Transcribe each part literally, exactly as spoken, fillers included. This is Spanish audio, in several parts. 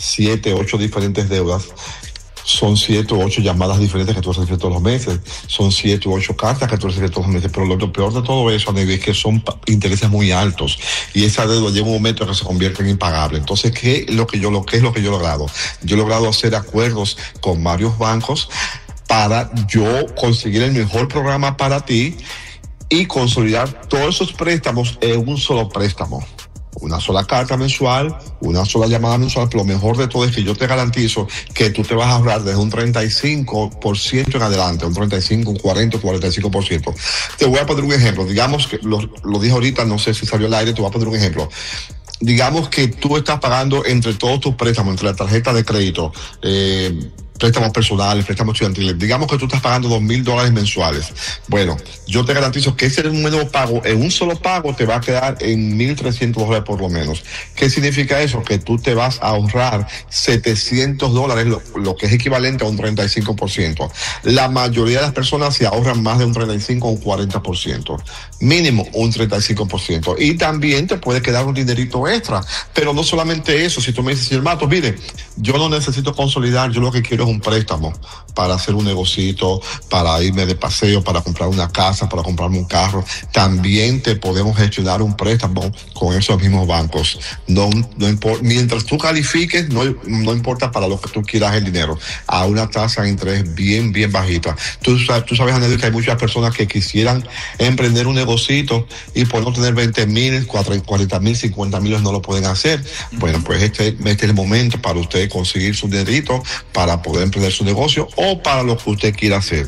siete, ocho diferentes deudas. Son siete u ocho llamadas diferentes que tú recibes todos los meses. Son siete u ocho cartas que tú recibes todos los meses. Pero lo, lo peor de todo eso, Anevi, es que son intereses muy altos. Y esa deuda llega un momento en que se convierte en impagable. Entonces, ¿qué es lo que yo, lo, qué es lo que yo he logrado? Yo he logrado hacer acuerdos con varios bancos para yo conseguir el mejor programa para ti y consolidar todos esos préstamos en un solo préstamo. Una sola carta mensual, una sola llamada mensual, pero lo mejor de todo es que yo te garantizo que tú te vas a ahorrar desde un treinta y cinco por ciento en adelante, un treinta y cinco, un cuarenta, cuarenta y cinco por ciento. Te voy a poner un ejemplo, digamos que lo, lo dije ahorita, no sé si salió al aire, te voy a poner un ejemplo. Digamos que tú estás pagando entre todos tus préstamos, entre la tarjeta de crédito, eh, préstamos personales, préstamos estudiantiles. Digamos que tú estás pagando dos mil dólares mensuales. Bueno, yo te garantizo que ese nuevo pago, en un solo pago, te va a quedar en mil trescientos dólares por lo menos. ¿Qué significa eso? Que tú te vas a ahorrar setecientos dólares, lo, lo que es equivalente a un treinta y cinco por ciento. La mayoría de las personas se ahorran más de un treinta y cinco o un cuarenta por ciento. Mínimo un treinta y cinco por ciento. Y también te puede quedar un dinerito extra. Pero no solamente eso. Si tú me dices, señor Matos, mire, yo no necesito consolidar, yo lo que quiero es un préstamo para hacer un negocito, para irme de paseo, para comprar una casa, para comprarme un carro. También te podemos gestionar un préstamo con esos mismos bancos. No, no importa, mientras tú califiques, no, no importa para lo que tú quieras el dinero, a una tasa de interés bien, bien bajita. Tú, tú sabes, Anel, que hay muchas personas que quisieran emprender un negocito y por no tener veinte mil, cuarenta mil, cincuenta mil no lo pueden hacer. Bueno, pues este, este es el momento para usted conseguir su dinerito para poder emprender su negocio o para lo que usted quiera hacer.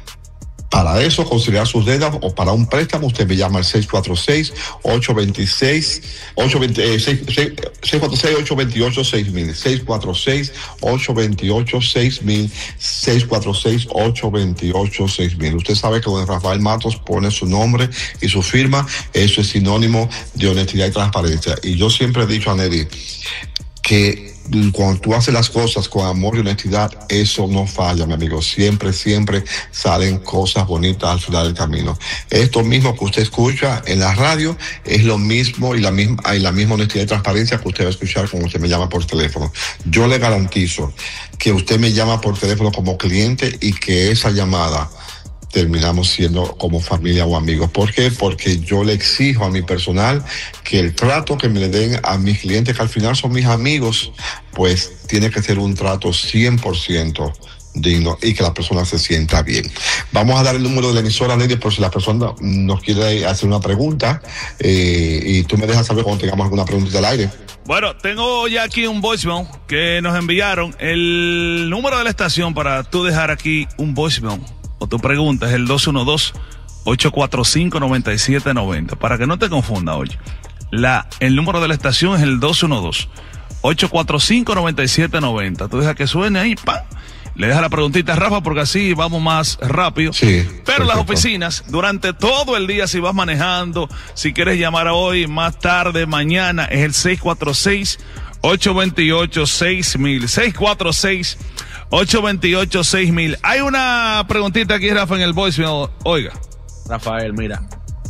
Para eso, conciliar sus deudas o para un préstamo, usted me llama al seis cuatro seis, ocho dos seis, ocho dos seis, seis cuatro seis, ocho dos ocho, seis mil, seis cuatro seis, ocho dos ocho, seis mil, seis cuatro seis, ocho dos ocho, seis mil. Usted sabe que donde Rafael Matos pone su nombre y su firma, eso es sinónimo de honestidad y transparencia. Y yo siempre he dicho a Nelly que cuando tú haces las cosas con amor y honestidad, eso no falla, mi amigo. Siempre, siempre salen cosas bonitas al final del camino. Esto mismo que usted escucha en la radio es lo mismo y la misma, y la misma honestidad y transparencia que usted va a escuchar cuando usted me llama por teléfono. Yo le garantizo que usted me llama por teléfono como cliente y que esa llamada terminamos siendo como familia o amigos. ¿Por qué? Porque yo le exijo a mi personal que el trato que me le den a mis clientes, que al final son mis amigos, pues tiene que ser un trato cien por ciento digno y que la persona se sienta bien. Vamos a dar el número de la emisora, Nelly, por si la persona nos quiere hacer una pregunta, eh, y tú me dejas saber cuando tengamos alguna pregunta al aire. Bueno, tengo ya aquí un voicemail que nos enviaron. El número de la estación para tú dejar aquí un voicemail o tu pregunta es el dos uno dos, ocho cuatro cinco, nueve siete nueve cero. Para que no te confunda, oye, la, el número de la estación es el dos uno dos, ocho cuatro cinco, nueve siete nueve cero. Tú dejas que suene ahí, ¡pam! Le dejas la preguntita a Rafa porque así vamos más rápido. Sí. Pero perfecto. Las oficinas, durante todo el día, si vas manejando, si quieres llamar hoy, más tarde, mañana, es el seis cuatro seis, ocho dos ocho, seis mil. seis cuatro seis, ocho dos ocho, seis mil. Hay una preguntita aquí, Rafa, en el voicemail. Oiga. Rafael, mira,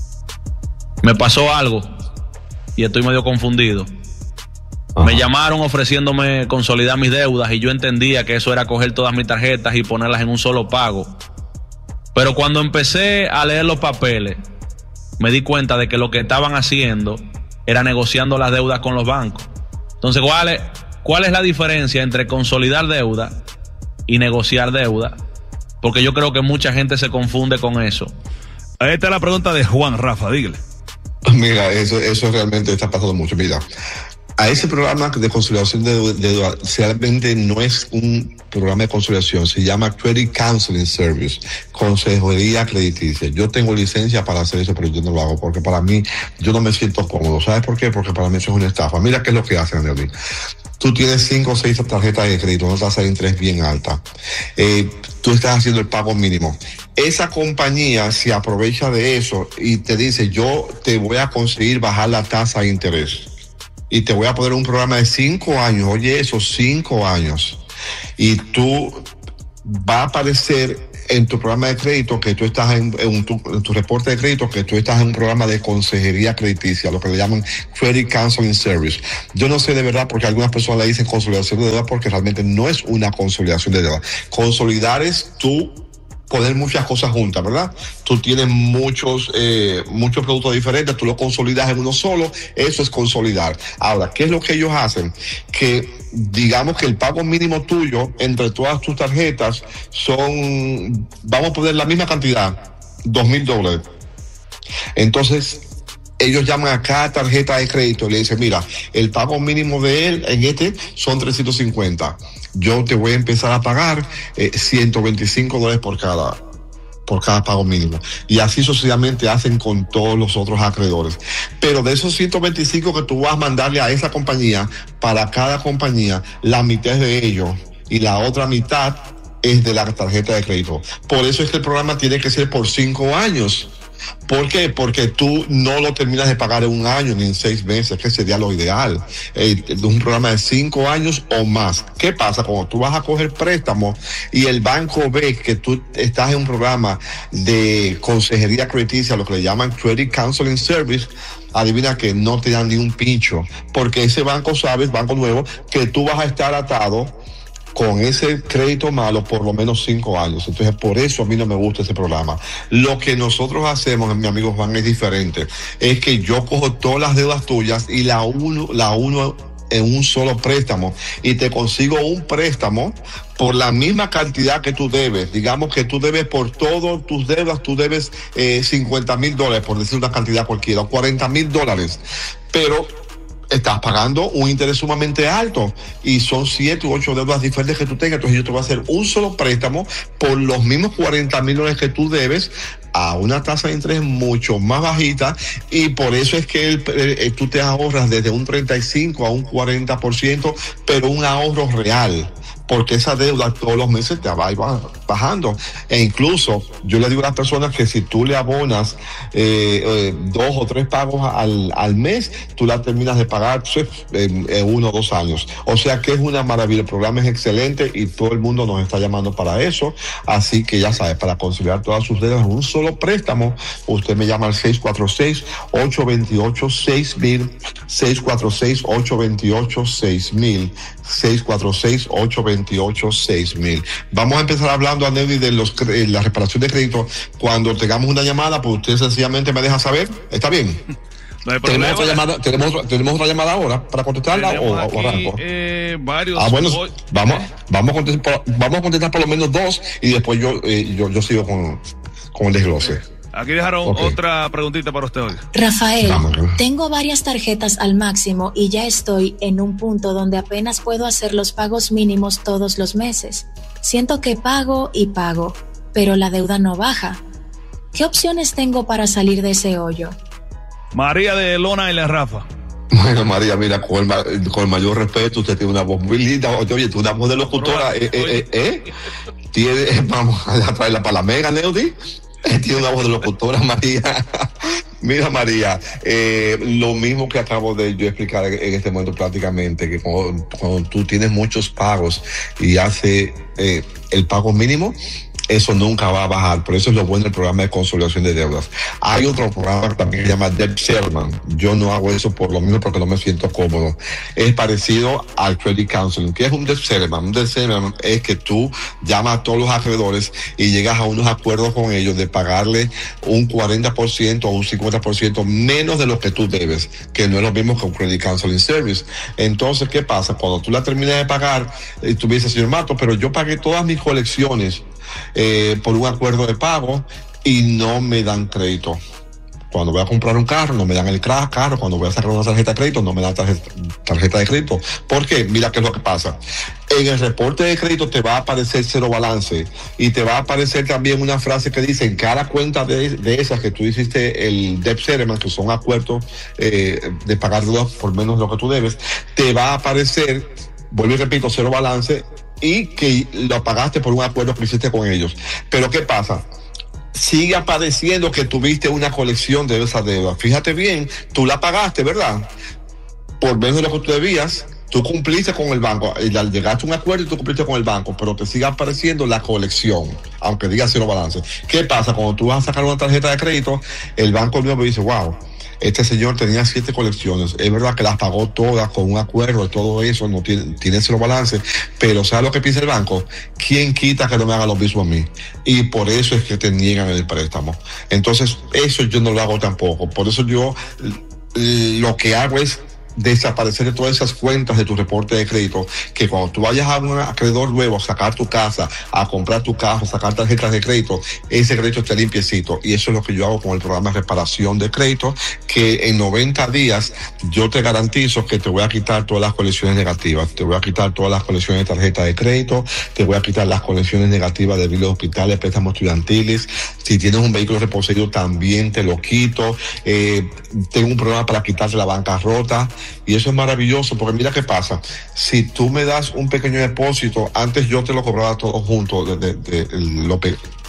me pasó algo y estoy medio confundido. Ajá. Me llamaron ofreciéndome consolidar mis deudas y yo entendía que eso era coger todas mis tarjetas y ponerlas en un solo pago. Pero cuando empecé a leer los papeles, me di cuenta de que lo que estaban haciendo era negociando las deudas con los bancos. Entonces, ¿cuál es, cuál es la diferencia entre consolidar deuda y negociar deuda? Porque yo creo que mucha gente se confunde con eso. Ahí está la pregunta de Juan. Rafa, dígale. Mira, eso, eso realmente está pasando mucho. Mira, a ese programa de consolidación de deuda realmente no es un programa de consolidación, se llama Credit Counseling Service, consejería crediticia. Yo tengo licencia para hacer eso, pero yo no lo hago porque para mí, yo no me siento cómodo. ¿Sabes por qué? Porque para mí eso es una estafa. Mira qué es lo que hacen, Nelly. Tú tienes cinco o seis tarjetas de crédito, una tasa de interés bien alta. Eh, tú estás haciendo el pago mínimo. Esa compañía se aprovecha de eso y te dice, yo te voy a conseguir bajar la tasa de interés. Y te voy a poner un programa de cinco años, oye, esos cinco años. Y tú va a aparecer en tu programa de crédito que tú estás en, en, tu, en tu reporte de crédito que tú estás en un programa de consejería crediticia, lo que le llaman Credit Counseling Service. Yo no sé de verdad porque algunas personas le dicen consolidación de deuda porque realmente no es una consolidación de deuda. Consolidar es tú poner muchas cosas juntas, ¿verdad? Tú tienes muchos eh, muchos productos diferentes, tú los consolidas en uno solo, eso es consolidar. Ahora, ¿qué es lo que ellos hacen? Que digamos que el pago mínimo tuyo entre todas tus tarjetas son, vamos a poner la misma cantidad, dos mil dólares. Entonces, ellos llaman a cada tarjeta de crédito y le dicen, mira, el pago mínimo de él en este son trescientos cincuenta. Yo te voy a empezar a pagar eh, ciento veinticinco dólares por cada, por cada pago mínimo. Y así sucesivamente hacen con todos los otros acreedores. Pero de esos ciento veinticinco que tú vas a mandarle a esa compañía, para cada compañía, la mitad es de ellos y la otra mitad es de la tarjeta de crédito. Por eso es que el programa tiene que ser por cinco años. ¿Por qué? Porque tú no lo terminas de pagar en un año ni en seis meses, que sería lo ideal. Eh, es un programa de cinco años o más. ¿Qué pasa? Cuando tú vas a coger préstamos y el banco ve que tú estás en un programa de consejería crediticia, lo que le llaman Credit Counseling Service, adivina que no te dan ni un pincho, porque ese banco sabe, banco nuevo, que tú vas a estar atado con ese crédito malo por lo menos cinco años. Entonces, por eso a mí no me gusta ese programa. Lo que nosotros hacemos, mi amigo Juan, es diferente. Es que yo cojo todas las deudas tuyas y la uno, la uno en un solo préstamo y te consigo un préstamo por la misma cantidad que tú debes. Digamos que tú debes por todas tus deudas, tú debes eh, cincuenta mil dólares, por decir una cantidad cualquiera, o cuarenta mil dólares. Pero estás pagando un interés sumamente alto y son siete u ocho deudas diferentes que tú tengas. Entonces yo te voy a hacer un solo préstamo por los mismos cuarenta mil dólares que tú debes a una tasa de interés mucho más bajita, y por eso es que el, el, tú te ahorras desde un treinta y cinco a un cuarenta por ciento, pero un ahorro real, porque esa deuda todos los meses te va a ir bajando. E incluso yo le digo a las personas que si tú le abonas eh, eh, dos o tres pagos al, al mes, tú la terminas de pagar pues, en, en uno o dos años. O sea que es una maravilla, el programa es excelente y todo el mundo nos está llamando para eso. Así que ya sabes, para conciliar todas sus deudas en un solo préstamo, usted me llama al seis cuatro seis, ocho dos ocho, seis mil, seis cuatro seis, ocho dos ocho, seis mil, seis cuatro seis, ocho dos ocho, seis mil. Vamos a empezar hablando, a Nelly, de los, eh, la reparación de crédito. Cuando tengamos una llamada, pues usted sencillamente me deja saber. ¿Está bien? No hay ¿Tenemos otra llamada, tenemos, ¿Tenemos otra llamada ahora para contestarla o, o arranco? Eh, varios. Ah, bueno, vamos, vamos, a contestar, vamos a contestar por lo menos dos y después yo, eh, yo, yo sigo con, con el desglose. Aquí dejaron okay. Otra preguntita para usted hoy. Rafael, tengo varias tarjetas al máximo y ya estoy en un punto donde apenas puedo hacer los pagos mínimos todos los meses. Siento que pago y pago, pero la deuda no baja. ¿Qué opciones tengo para salir de ese hoyo? María de Lona y la Rafa. Bueno, María, mira, con el, con el mayor respeto, usted tiene una voz muy linda. Oye, tú una voz de locutora, eh, eh, eh, eh. Tiene, vamos a traerla para la mega, Neudi. Tiene una voz de locutora, María. Mira, María, eh, lo mismo que acabo de yo explicar en, en este momento prácticamente, que cuando, cuando tú tienes muchos pagos y hace eh, el pago mínimo, eso nunca va a bajar. Por eso es lo bueno del programa de consolidación de deudas. Hay otro programa que también se llama Debt Settlement. Yo no hago eso por lo mismo porque no me siento cómodo. Es parecido al Credit Counseling. ¿Qué es un Debt Settlement? Un Debt Settlement es que tú llamas a todos los acreedores y llegas a unos acuerdos con ellos de pagarle un cuarenta por ciento o un cincuenta por ciento menos de lo que tú debes, que no es lo mismo que un Credit Counseling Service. Entonces, ¿qué pasa? Cuando tú la terminas de pagar, y tú me dices, señor Mato, pero yo pagué todas mis colecciones Eh, por un acuerdo de pago y no me dan crédito. Cuando voy a comprar un carro, no me dan el carro. Cuando voy a sacar una tarjeta de crédito, no me dan tarjeta, tarjeta de crédito. ¿Por qué? Mira qué es lo que pasa. En el reporte de crédito te va a aparecer cero balance y te va a aparecer también una frase que dice en cada cuenta de, de esas que tú hiciste el debt settlement, que son acuerdos eh, de pagar deudas por menos de lo que tú debes, te va a aparecer, vuelvo y repito, cero balance y que lo pagaste por un acuerdo que hiciste con ellos. Pero ¿qué pasa? Sigue apareciendo que tuviste una colección de esa deuda. Fíjate bien, tú la pagaste, ¿verdad? Por menos de lo que tú debías, tú cumpliste con el banco, llegaste a un acuerdo y tú cumpliste con el banco, pero te sigue apareciendo la colección, aunque diga cero balance. ¿Qué pasa? Cuando tú vas a sacar una tarjeta de crédito, el banco nuevo dice, wow, este señor tenía siete colecciones, es verdad que las pagó todas con un acuerdo y todo eso, no tiene, tiene cero balance, pero ¿sabes lo que piensa el banco? ¿Quién quita que no me haga lo mismo a mí? Y por eso es que te niegan el préstamo. Entonces, eso yo no lo hago tampoco. Por eso yo lo que hago es desaparecer de todas esas cuentas de tu reporte de crédito, que cuando tú vayas a un acreedor nuevo a sacar tu casa, a comprar tu carro, a sacar tarjetas de crédito, ese crédito esté limpiecito. Y eso es lo que yo hago con el programa de reparación de crédito, que en noventa días yo te garantizo que te voy a quitar todas las colecciones negativas, te voy a quitar todas las colecciones de tarjeta de crédito, te voy a quitar las colecciones negativas de biles de hospitales, préstamos estudiantiles. Si tienes un vehículo reposeído también te lo quito. Eh, tengo un programa para quitarte la bancarrota. Y eso es maravilloso, porque mira qué pasa. Si tú me das un pequeño depósito, antes yo te lo cobraba todo junto, de, de, de, de lo,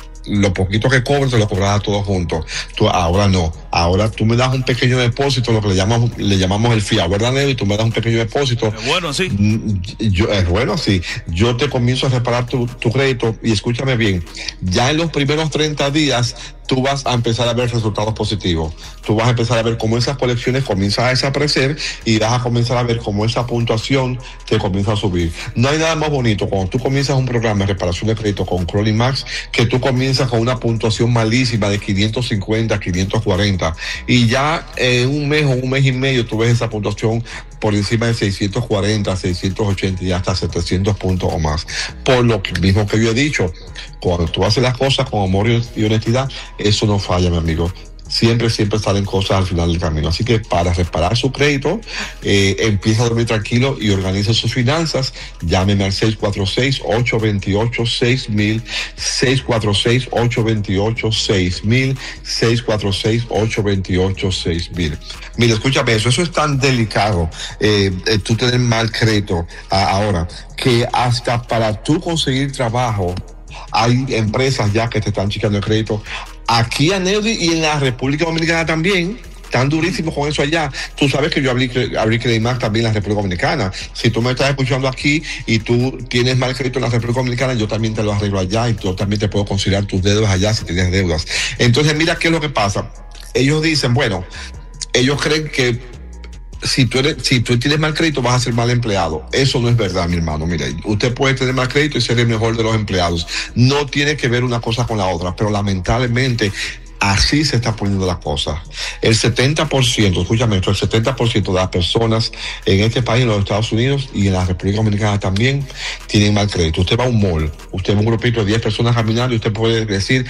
lo poquito que cobro te lo cobraba todo junto. Tú, ahora no. Ahora tú me das un pequeño depósito, lo que le llamamos, le llamamos el fiado, ¿verdad, Neo? Y tú me das un pequeño depósito. Es bueno, sí. Yo, es bueno, sí. Yo te comienzo a reparar tu, tu crédito y escúchame bien. Ya en los primeros treinta días, tú vas a empezar a ver resultados positivos. Tú vas a empezar a ver cómo esas colecciones comienzan a desaparecer y vas a comenzar a ver cómo esa puntuación te comienza a subir. No hay nada más bonito cuando tú comienzas un programa de reparación de crédito con Crawling Max, que tú comienzas con una puntuación malísima de quinientos cincuenta, quinientos cuarenta, y ya en un mes o un mes y medio tú ves esa puntuación por encima de seiscientos cuarenta, seiscientos ochenta y hasta setecientos puntos o más. Por lo que, mismo que yo he dicho, cuando tú haces las cosas con amor y honestidad, eso no falla, mi amigo. Siempre, siempre salen cosas al final del camino. Así que para reparar su crédito, eh, empieza a dormir tranquilo y organiza sus finanzas. Llámeme al seis cuatro seis, ocho dos ocho, seis mil, seis cuatro seis, ocho dos ocho, seis mil, seis cuatro seis, ocho dos ocho, seis mil. Mira, escúchame eso, eso es tan delicado, eh, eh, tú tener mal crédito a, ahora, que hasta para tú conseguir trabajo, hay empresas ya que te están chequeando el crédito. Aquí en Neudi y en la República Dominicana también, tan durísimo con eso allá. Tú sabes que yo abrí, abrí Credit Max también en la República Dominicana. Si tú me estás escuchando aquí y tú tienes mal crédito en la República Dominicana, yo también te lo arreglo allá y yo también te puedo considerar tus deudas allá si tienes deudas. Entonces, mira qué es lo que pasa. Ellos dicen, bueno, ellos creen que Si tú, eres, si tú tienes mal crédito vas a ser mal empleado. Eso no es verdad, mi hermano. Mire, usted puede tener mal crédito y ser el mejor de los empleados. No tiene que ver una cosa con la otra, pero lamentablemente así se está poniendo las cosas. El setenta por ciento, escúchame esto, el setenta por ciento de las personas en este país, en los Estados Unidos y en la República Dominicana también, tienen mal crédito. Usted va a un mall, usted va a un grupito de diez personas caminando y usted puede decir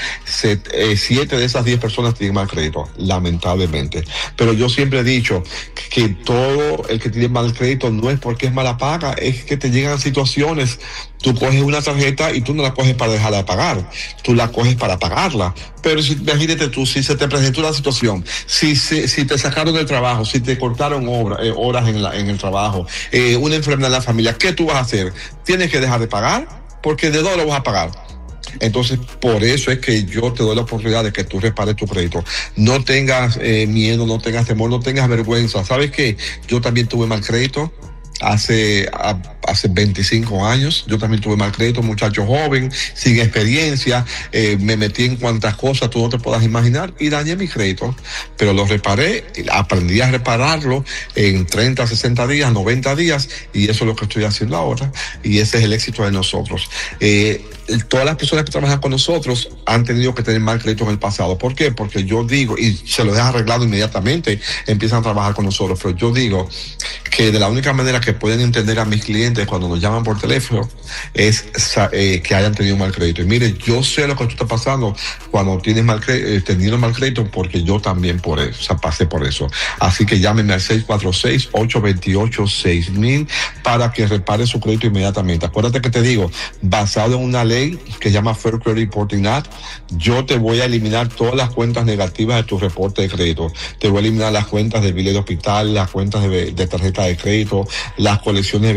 siete de esas diez personas tienen mal crédito, lamentablemente. Pero yo siempre he dicho que todo el que tiene mal crédito no es porque es mala paga, es que te llegan situaciones. Tú coges una tarjeta y tú no la coges para dejarla de pagar, tú la coges para pagarla. Pero si, imagínate tú, si se te presentó una situación, si, si, si te sacaron del trabajo, si te cortaron obra, eh, horas en, la, en el trabajo, eh, una enfermedad en la familia, ¿qué tú vas a hacer? ¿Tienes que dejar de pagar? Porque ¿de dónde lo vas a pagar? Entonces, por eso es que yo te doy la oportunidad de que tú repares tu crédito. No tengas eh, miedo, no tengas temor, no tengas vergüenza. ¿Sabes qué? Yo también tuve mal crédito. Hace, a, hace veinticinco años, yo también tuve mal crédito, muchacho joven, sin experiencia, eh, me metí en cuantas cosas tú no te puedas imaginar y dañé mi crédito, pero lo reparé, aprendí a repararlo en treinta, sesenta días, noventa días, y eso es lo que estoy haciendo ahora, y ese es el éxito de nosotros. Eh, todas las personas que trabajan con nosotros han tenido que tener mal crédito en el pasado. ¿Por qué? Porque yo digo, y se lo dejan arreglado inmediatamente, empiezan a trabajar con nosotros, pero yo digo que de la única manera que pueden entender a mis clientes cuando nos llaman por teléfono es eh, que hayan tenido mal crédito. Y mire, yo sé lo que tú estás pasando cuando tienes mal crédito, eh, teniendo mal crédito, porque yo también por eso, o sea, pasé por eso. Así que llámenme al seis cuatro seis, ocho dos ocho, seis mil para que repare su crédito inmediatamente. Acuérdate que te digo, basado en una ley que se llama Fair Credit Reporting Act, yo te voy a eliminar todas las cuentas negativas de tu reporte de crédito. Te voy a eliminar las cuentas de biles de hospital, las cuentas de, de tarjeta de crédito, las colecciones de vehículos reposeídos,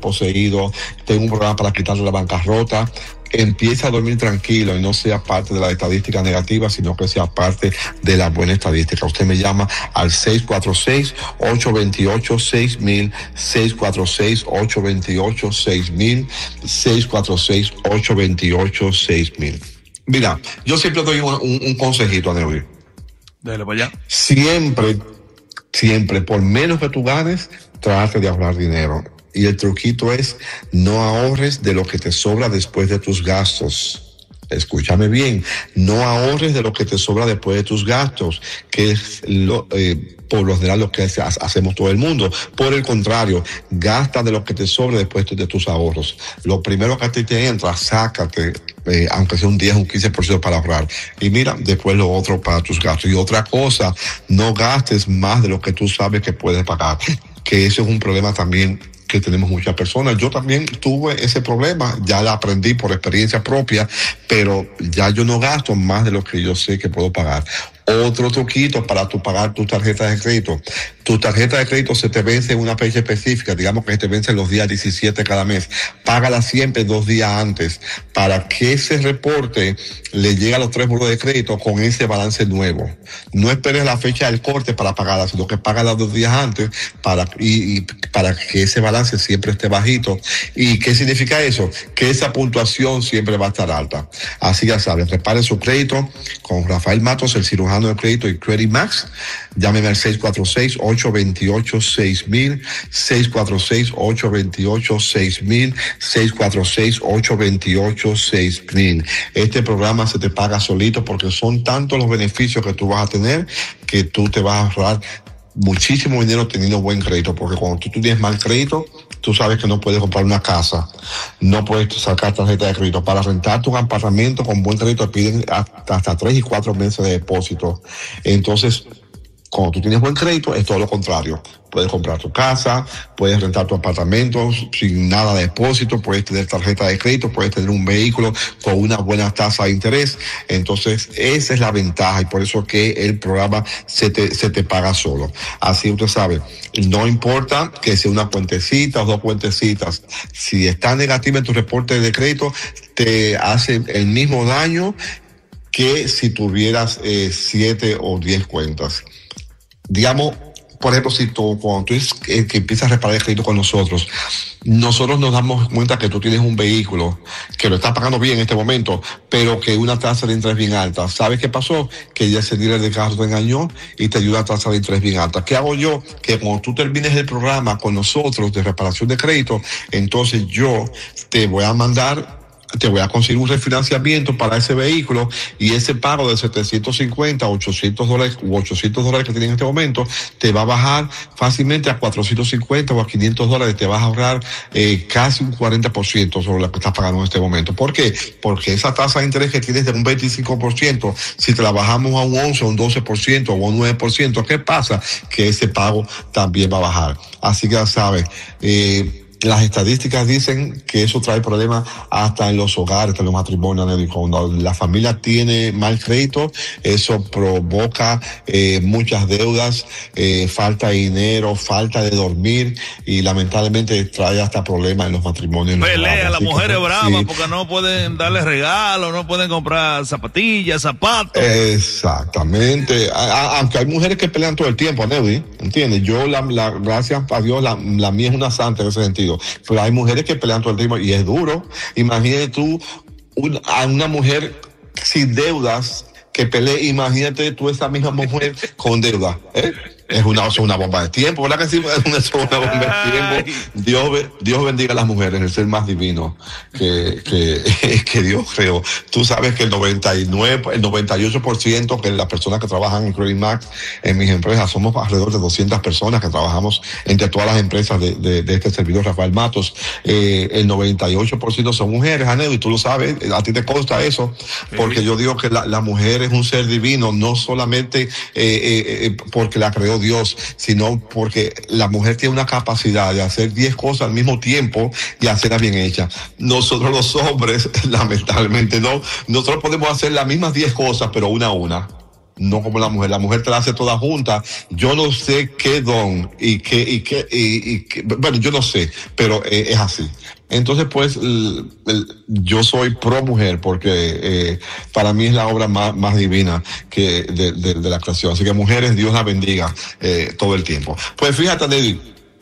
poseído, tengo un programa para quitarle la bancarrota. Empieza a dormir tranquilo y no sea parte de la estadística negativa, sino que sea parte de la buena estadística. Usted me llama al seis cuatro seis, ocho dos ocho, seis mil, seis cuatro seis, ocho dos ocho, seis mil, seis cuatro seis, ocho dos ocho, seis mil. Mira, yo siempre doy un, un, un consejito a Neuri. Dale para allá. Siempre, siempre, por menos que tú ganes, trate de ahorrar dinero. Y el truquito es, no ahorres de lo que te sobra después de tus gastos. Escúchame bien, no ahorres de lo que te sobra después de tus gastos, que es lo, eh, por lo general lo que hacemos todo el mundo. Por el contrario, gasta de lo que te sobra después de tus ahorros. Lo primero que a ti te entra, sácate, eh, aunque sea un diez, un quince por ciento para ahorrar. Y mira, después lo otro para tus gastos. Y otra cosa, no gastes más de lo que tú sabes que puedes pagar, que eso es un problema también que tenemos muchas personas. Yo también tuve ese problema, ya la aprendí por experiencia propia, pero ya yo no gasto más de lo que yo sé que puedo pagar. Otro truquito para tu pagar tus tarjetas de crédito. Tu tarjeta de crédito se te vence en una fecha específica, digamos que se te vence los días diecisiete cada mes. Págala siempre dos días antes para que ese reporte le llegue a los tres buros de crédito con ese balance nuevo. No esperes la fecha del corte para pagarla, sino que págala dos días antes para, y, y para que ese balance siempre esté bajito. ¿Y qué significa eso? Que esa puntuación siempre va a estar alta. Así ya sabes, repare su crédito con Rafael Matos, el cirujano de crédito y Credit Max. Llámeme al seis cuatro seis, ocho dos ocho, seis mil, seis cuatro seis, ocho dos ocho, seis mil, seis cuatro seis, ocho dos ocho, seis mil. Este programa se te paga solito porque son tantos los beneficios que tú vas a tener que tú te vas a ahorrar muchísimo dinero teniendo buen crédito, porque cuando tú tienes mal crédito, tú sabes que no puedes comprar una casa, no puedes sacar tarjeta de crédito. Para rentar tu apartamento con buen crédito te piden hasta, hasta tres y cuatro meses de depósito. Entonces, cuando tú tienes buen crédito, es todo lo contrario. Puedes comprar tu casa, puedes rentar tu apartamento sin nada de depósito, puedes tener tarjeta de crédito, puedes tener un vehículo con una buena tasa de interés. Entonces, esa es la ventaja y por eso que el programa se te, se te paga solo. Así usted sabe, no importa que sea una cuentecita o dos cuentecitas. Si está negativa en tu reporte de crédito, te hace el mismo daño que si tuvieras eh, siete o diez cuentas. Digamos, por ejemplo, si tú, cuando tú es, eh, que empiezas a reparar el crédito con nosotros, nosotros nos damos cuenta que tú tienes un vehículo que lo estás pagando bien en este momento, pero que una tasa de interés bien alta. ¿Sabes qué pasó? Que ya ese dealer de carro te engañó y te dio una tasa de interés bien alta. ¿Qué hago yo? Que cuando tú termines el programa con nosotros de reparación de crédito, entonces yo te voy a mandar te voy a conseguir un refinanciamiento para ese vehículo y ese pago de setecientos cincuenta, ochocientos dólares u ochocientos dólares que tienes en este momento te va a bajar fácilmente a cuatrocientos cincuenta o a quinientos dólares. Te vas a ahorrar eh, casi un cuarenta por ciento sobre lo que estás pagando en este momento. ¿Por qué? Porque esa tasa de interés que tienes de un veinticinco por ciento, si te la bajamos a un once, un doce por ciento o un nueve por ciento, ¿qué pasa? Que ese pago también va a bajar. Así que ya sabes, eh, las estadísticas dicen que eso trae problemas hasta en los hogares, hasta en los matrimonios. Cuando la familia tiene mal crédito, eso provoca eh, muchas deudas, eh, falta de dinero, falta de dormir y lamentablemente trae hasta problemas en los matrimonios. Pelea, las mujeres bravas sí, porque no pueden darle regalos, no pueden comprar zapatillas, zapatos. Exactamente. A, a, aunque hay mujeres que pelean todo el tiempo, Nevi, ¿entiendes? Yo, la, la, gracias a Dios, la, la mía es una santa en ese sentido. Pero hay mujeres que pelean todo el tiempo y es duro. Imagínate tú un, a una mujer sin deudas que pelee, imagínate tú esa misma mujer con deudas, ¿eh? Es una, es una bomba de tiempo, ¿verdad que sí? Es una, es una bomba de tiempo. Dios, Dios bendiga a las mujeres, el ser más divino que, que, que Dios creó. Tú sabes que el noventa y nueve, el noventa y ocho por ciento que las personas que trabajan en Credit Max, en mis empresas, somos alrededor de doscientas personas que trabajamos entre todas las empresas de, de, de este servidor Rafael Matos. Eh, el noventa y ocho por ciento son mujeres, Anel, y tú lo sabes, a ti te consta eso, porque yo digo que la, la mujer es un ser divino, no solamente eh, eh, porque la creó Dios, sino porque la mujer tiene una capacidad de hacer diez cosas al mismo tiempo y hacerlas bien hechas. Nosotros los hombres, lamentablemente no, nosotros podemos hacer las mismas diez cosas, pero una a una. no como la mujer. La mujer te la hace toda junta. Yo no sé qué don y qué, y qué, y, y qué, bueno, yo no sé, pero eh, es así. Entonces, pues, el, el, yo soy pro mujer porque eh, para mí es la obra más, más divina que de, de, de la creación. Así que mujeres, Dios las bendiga eh, todo el tiempo. Pues fíjate, Nelly,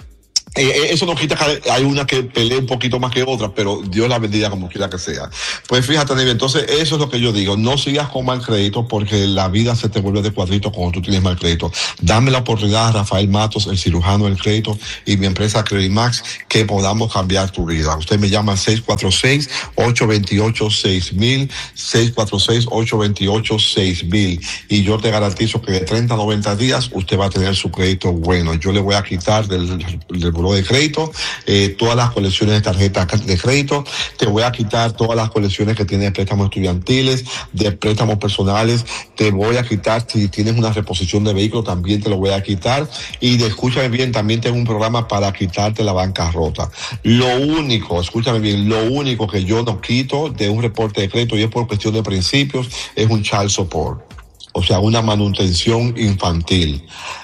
Eh, eso no quita que hay una que pelea un poquito más que otra, pero Dios la bendiga como quiera que sea. Pues fíjate, David, entonces eso es lo que yo digo. No sigas con mal crédito porque la vida se te vuelve de cuadrito cuando tú tienes mal crédito. Dame la oportunidad, Rafael Matos, el cirujano del crédito y mi empresa Credit Max, que podamos cambiar tu vida. Usted me llama al seis cuatro seis, ocho dos ocho, seis mil, seis cuatro seis, ocho dos ocho, seis mil, y yo te garantizo que de treinta a noventa días usted va a tener su crédito bueno. Yo le voy a quitar del, del de crédito, eh, todas las colecciones de tarjetas de crédito, te voy a quitar todas las colecciones que tienes de préstamos estudiantiles, de préstamos personales, te voy a quitar si tienes una reposición de vehículo, también te lo voy a quitar, y de, escúchame bien, también tengo un programa para quitarte la bancarrota. Lo único, escúchame bien, lo único que yo no quito de un reporte de crédito, y es por cuestión de principios, es un child support. O sea, una manutención infantil.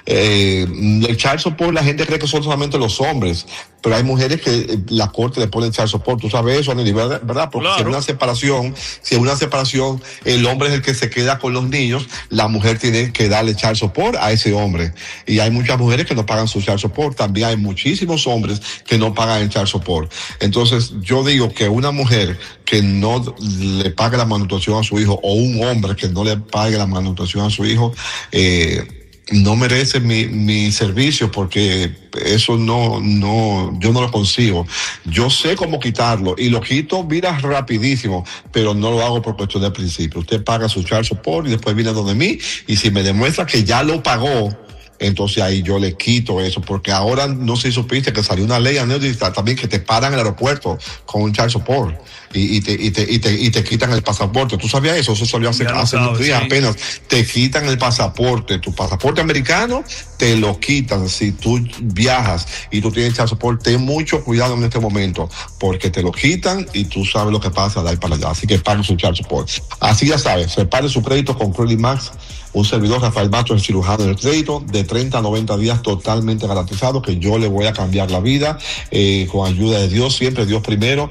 Eh, el child support, la gente cree que son solamente los hombres, pero hay mujeres que eh, la corte le pone child support. Tú sabes eso, Andy, ¿verdad? ¿verdad? Porque claro. si es una separación, si es una separación, el hombre es el que se queda con los niños, la mujer tiene que darle child support a ese hombre. Y hay muchas mujeres que no pagan su child support. También hay muchísimos hombres que no pagan el child support. Entonces, yo digo que una mujer que no le pague la manutención a su hijo, o un hombre que no le pague la manutención a su hijo, eh, no merece mi, mi servicio, porque eso no, no, yo no lo consigo. Yo sé cómo quitarlo y lo quito, mira, rapidísimo, pero no lo hago por cuestión de principio. Usted paga su child support y después viene donde mí, y si me demuestra que ya lo pagó, entonces ahí yo le quito eso, porque ahora no sé si supiste que salió una ley también que te paran en el aeropuerto con un child support y, y, te, y, te, y, te, y te quitan el pasaporte. ¿Tú sabías eso? Eso salió hace, hace unos días sí. apenas. Te quitan el pasaporte, tu pasaporte americano te lo quitan si tú viajas y tú tienes child support. Ten mucho cuidado en este momento, porque te lo quitan y tú sabes lo que pasa de ahí para allá. Así que pague su child support. Así ya sabes, separe su crédito con Credit Max. Un servidor, Rafael Matos, el cirujano del crédito, de treinta a noventa días totalmente garantizado, que yo le voy a cambiar la vida, eh, con ayuda de Dios, siempre Dios primero,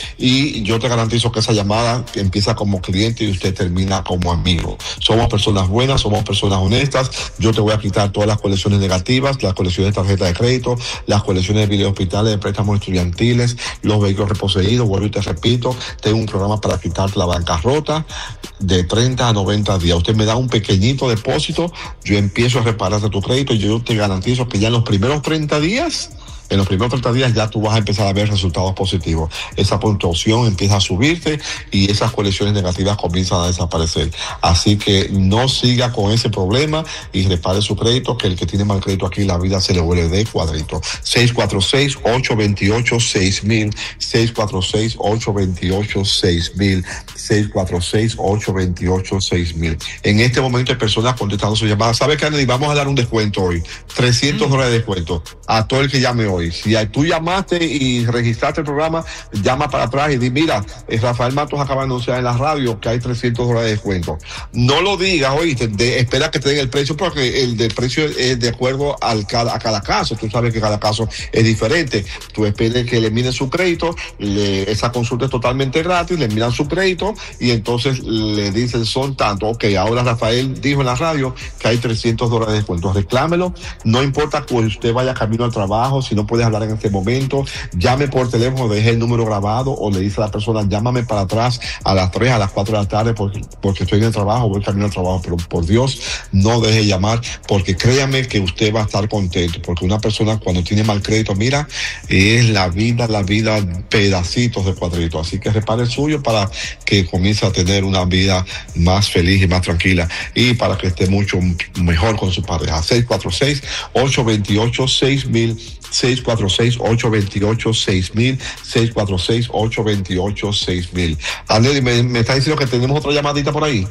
y yo te garantizo que esa llamada empieza como cliente y usted termina como amigo. Somos personas buenas, somos personas honestas. Yo te voy a quitar todas las colecciones negativas, las colecciones de tarjeta de crédito, las colecciones de videohospitales, de préstamos estudiantiles, los vehículos reposeídos. Vuelvo y te repito, tengo un programa para quitarte la bancarrota de treinta a noventa días. Usted me da un pequeñito depósito, yo empiezo a repararte tu crédito y yo te garantizo que ya en los primeros treinta días, en los primeros treinta días ya tú vas a empezar a ver resultados positivos. Esa puntuación empieza a subirte y esas colecciones negativas comienzan a desaparecer. Así que no siga con ese problema y repare su crédito, que el que tiene mal crédito aquí, la vida se le vuelve de cuadrito. seis cuatro seis, ocho dos ocho, seis mil, seis cuatro seis, ocho dos ocho, seis mil, seis cuatro seis, ocho dos ocho, seis mil. En este momento hay personas contestando su llamada. ¿Sabe, Kennedy? Vamos a dar un descuento hoy. trescientos dólares de descuento a todo el que llame hoy. Si tú llamaste y registraste el programa, llama para atrás y di, mira, Rafael Matos acaba de anunciar en la radio que hay trescientos dólares de descuento. No lo digas, oíste, de, espera que te den el precio, porque el del precio es de acuerdo al cada, a cada caso. Tú sabes que cada caso es diferente. Tú esperes que le miren su crédito, le, esa consulta es totalmente gratis, le miran su crédito y entonces le dicen son tanto. Ok, ahora Rafael dijo en la radio que hay trescientos dólares de descuento. Reclámelo, no importa que usted vaya camino al trabajo, si no puedes hablar en este momento, llame por teléfono, deje el número grabado o le dice a la persona, llámame para atrás a las tres, a las cuatro de la tarde porque, porque estoy en el trabajo, voy camino al trabajo, pero por Dios, no deje llamar, porque créame que usted va a estar contento, porque una persona cuando tiene mal crédito, mira, es la vida, la vida, pedacitos de cuadrito, así que repare el suyo para que comience a tener una vida más feliz y más tranquila y para que esté mucho mejor con su pareja. seis cuatro seis, ocho dos ocho, seis mil, seis cuatro seis, ocho dos ocho, seis mil, seis cuatro seis, ocho dos ocho, seis mil. Andy, ¿me, me está diciendo que tenemos otra llamadita por ahí?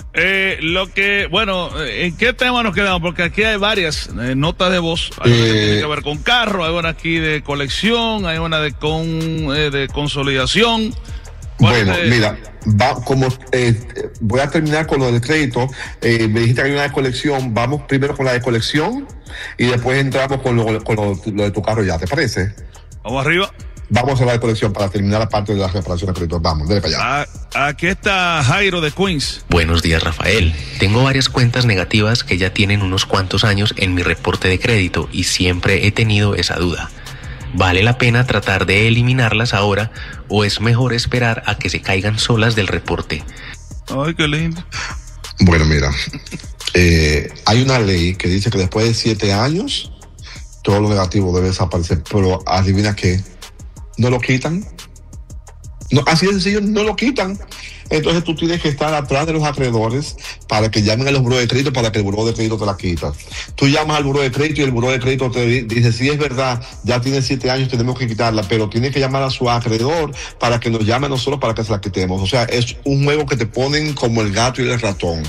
Eh, lo que, bueno, ¿en qué tema nos quedamos? Porque aquí hay varias eh, notas de voz. Hay una Eh, que tiene que ver con carro, hay una aquí de colección, hay una de con eh, de consolidación. Bueno, de... mira, va, como eh, voy a terminar con lo del crédito, eh, me dijiste que hay una de colección, vamos primero con la de colección y después entramos con lo, con lo, lo de tu carro ya, ¿te parece? Vamos arriba. Vamos a la de colección para terminar la parte de las reparaciones de crédito. Vamos, dale para allá. Ah, aquí está Jairo de Queens. Buenos días, Rafael. Tengo varias cuentas negativas que ya tienen unos cuantos años en mi reporte de crédito y siempre he tenido esa duda. ¿Vale la pena tratar de eliminarlas ahora o es mejor esperar a que se caigan solas del reporte? Ay, qué lindo. Bueno, mira, eh, hay una ley que dice que después de siete años todo lo negativo debe desaparecer, pero adivina qué, no lo quitan. No, así de sencillo, no lo quitan. Entonces tú tienes que estar atrás de los acreedores para que llamen a los buros de crédito para que el buró de crédito te la quita. Tú llamas al buró de crédito y el buró de crédito te dice, sí, es verdad, ya tiene siete años, tenemos que quitarla, pero tienes que llamar a su acreedor para que nos llame a nosotros para que se la quitemos. O sea, es un juego que te ponen como el gato y el ratón.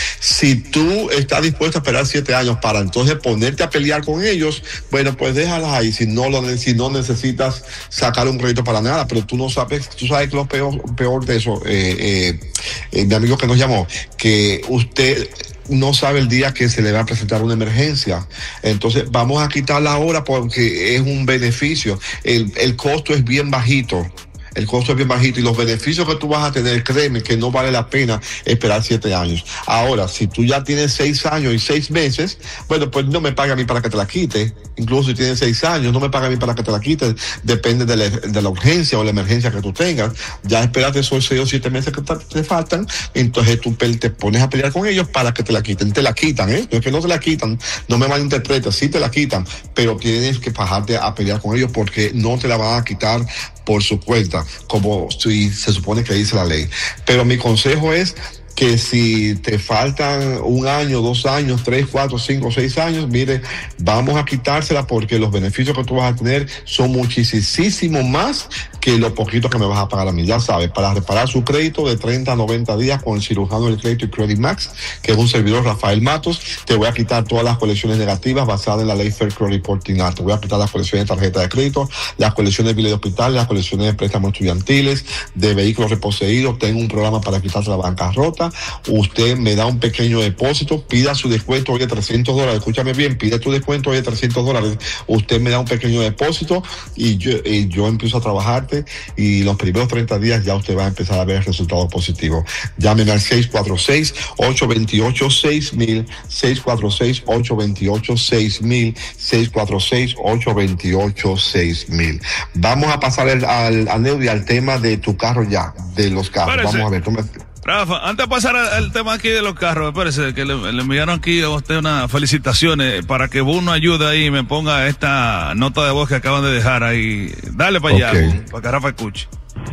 Si tú estás dispuesto a esperar siete años para entonces ponerte a pelear con ellos, bueno, pues déjalas ahí, si no, lo, si no necesitas sacar un crédito para nada, pero tú no sabes, tú sabes que lo peor, peor de eso, eh, eh, Eh, eh, mi amigo que nos llamó, que usted no sabe el día que se le va a presentar una emergencia. Entonces vamos a quitarla ahora porque es un beneficio. El, el costo es bien bajito. El costo es bien bajito y los beneficios que tú vas a tener, créeme que no vale la pena esperar siete años. Ahora, si tú ya tienes seis años y seis meses, bueno, pues no me paga a mí para que te la quite. Incluso si tienes seis años, no me paga a mí para que te la quite. Depende de la, de la urgencia o la emergencia que tú tengas. Ya espérate esos seis o siete meses que te, te faltan, entonces tú te pones a pelear con ellos para que te la quiten. Te la quitan, ¿eh? No es que no te la quitan, no me malinterpretes, sí te la quitan, pero tienes que bajarte a pelear con ellos porque no te la van a quitar por su cuenta, como si se supone que dice la ley. Pero mi consejo es que si te faltan un año, dos años, tres, cuatro, cinco, seis años, mire, vamos a quitársela porque los beneficios que tú vas a tener son muchísimo más que lo poquito que me vas a pagar a mí. Ya sabes, para reparar su crédito de treinta a noventa días con el cirujano del crédito y Credit Max, que es un servidor Rafael Matos, te voy a quitar todas las colecciones negativas basadas en la ley Fair Credit Reporting Act. Te voy a quitar las colecciones de tarjeta de crédito, las colecciones de biles de hospital, las colecciones de préstamos estudiantiles, de vehículos reposeídos. Tengo un programa para quitarse la bancarrota. Usted me da un pequeño depósito, pida su descuento hoy de trescientos dólares. Escúchame bien, pide tu descuento hoy de trescientos dólares. Usted me da un pequeño depósito y yo, y yo empiezo a trabajarte y los primeros treinta días ya usted va a empezar a ver resultados positivos. Llámenme al seis cuatro seis, ocho dos ocho, seis mil, seis cuatro seis, ocho dos ocho, seis mil, seis cuatro seis, ocho dos ocho, seis mil. Vamos a pasar al, al, al, Neudi, al tema de tu carro ya, de los carros. Parece. Vamos a ver, tú me... Rafa, antes de pasar al, al tema aquí de los carros, me parece que le, le enviaron aquí a usted unas felicitaciones para que uno ayude ahí y me ponga esta nota de voz que acaban de dejar ahí. Dale para allá, okay, para que Rafa escuche.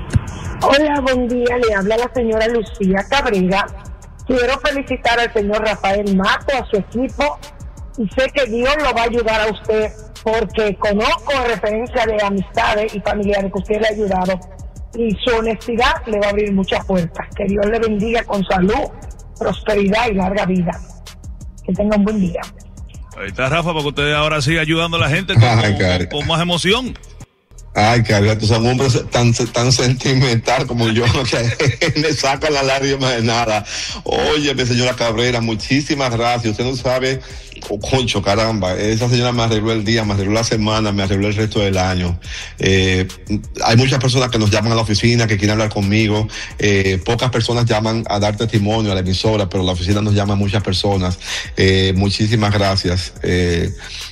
Hola, buen día, le habla la señora Lucía Cabrera. Quiero felicitar al señor Rafael Mato, a su equipo, y sé que Dios lo va a ayudar a usted, porque conozco referencia de amistades y familiares que usted le ha ayudado, y su honestidad le va a abrir muchas puertas. Que Dios le bendiga con salud, prosperidad y larga vida. Que tenga un buen día. Ahí está Rafa, porque usted ahora sigue ayudando a la gente con, Ay, con, con más emoción. Ay, Carlos, tú eres un hombre tan, tan sentimental como yo, que me saca la lágrima de nada. Oye, mi señora Cabrera, muchísimas gracias. Usted no sabe, oh, concho, caramba, esa señora me arregló el día, me arregló la semana, me arregló el resto del año. Eh, hay muchas personas que nos llaman a la oficina, que quieren hablar conmigo. Eh, pocas personas llaman a dar testimonio a la emisora, pero la oficina nos llama a muchas personas. Eh, muchísimas gracias. Eh,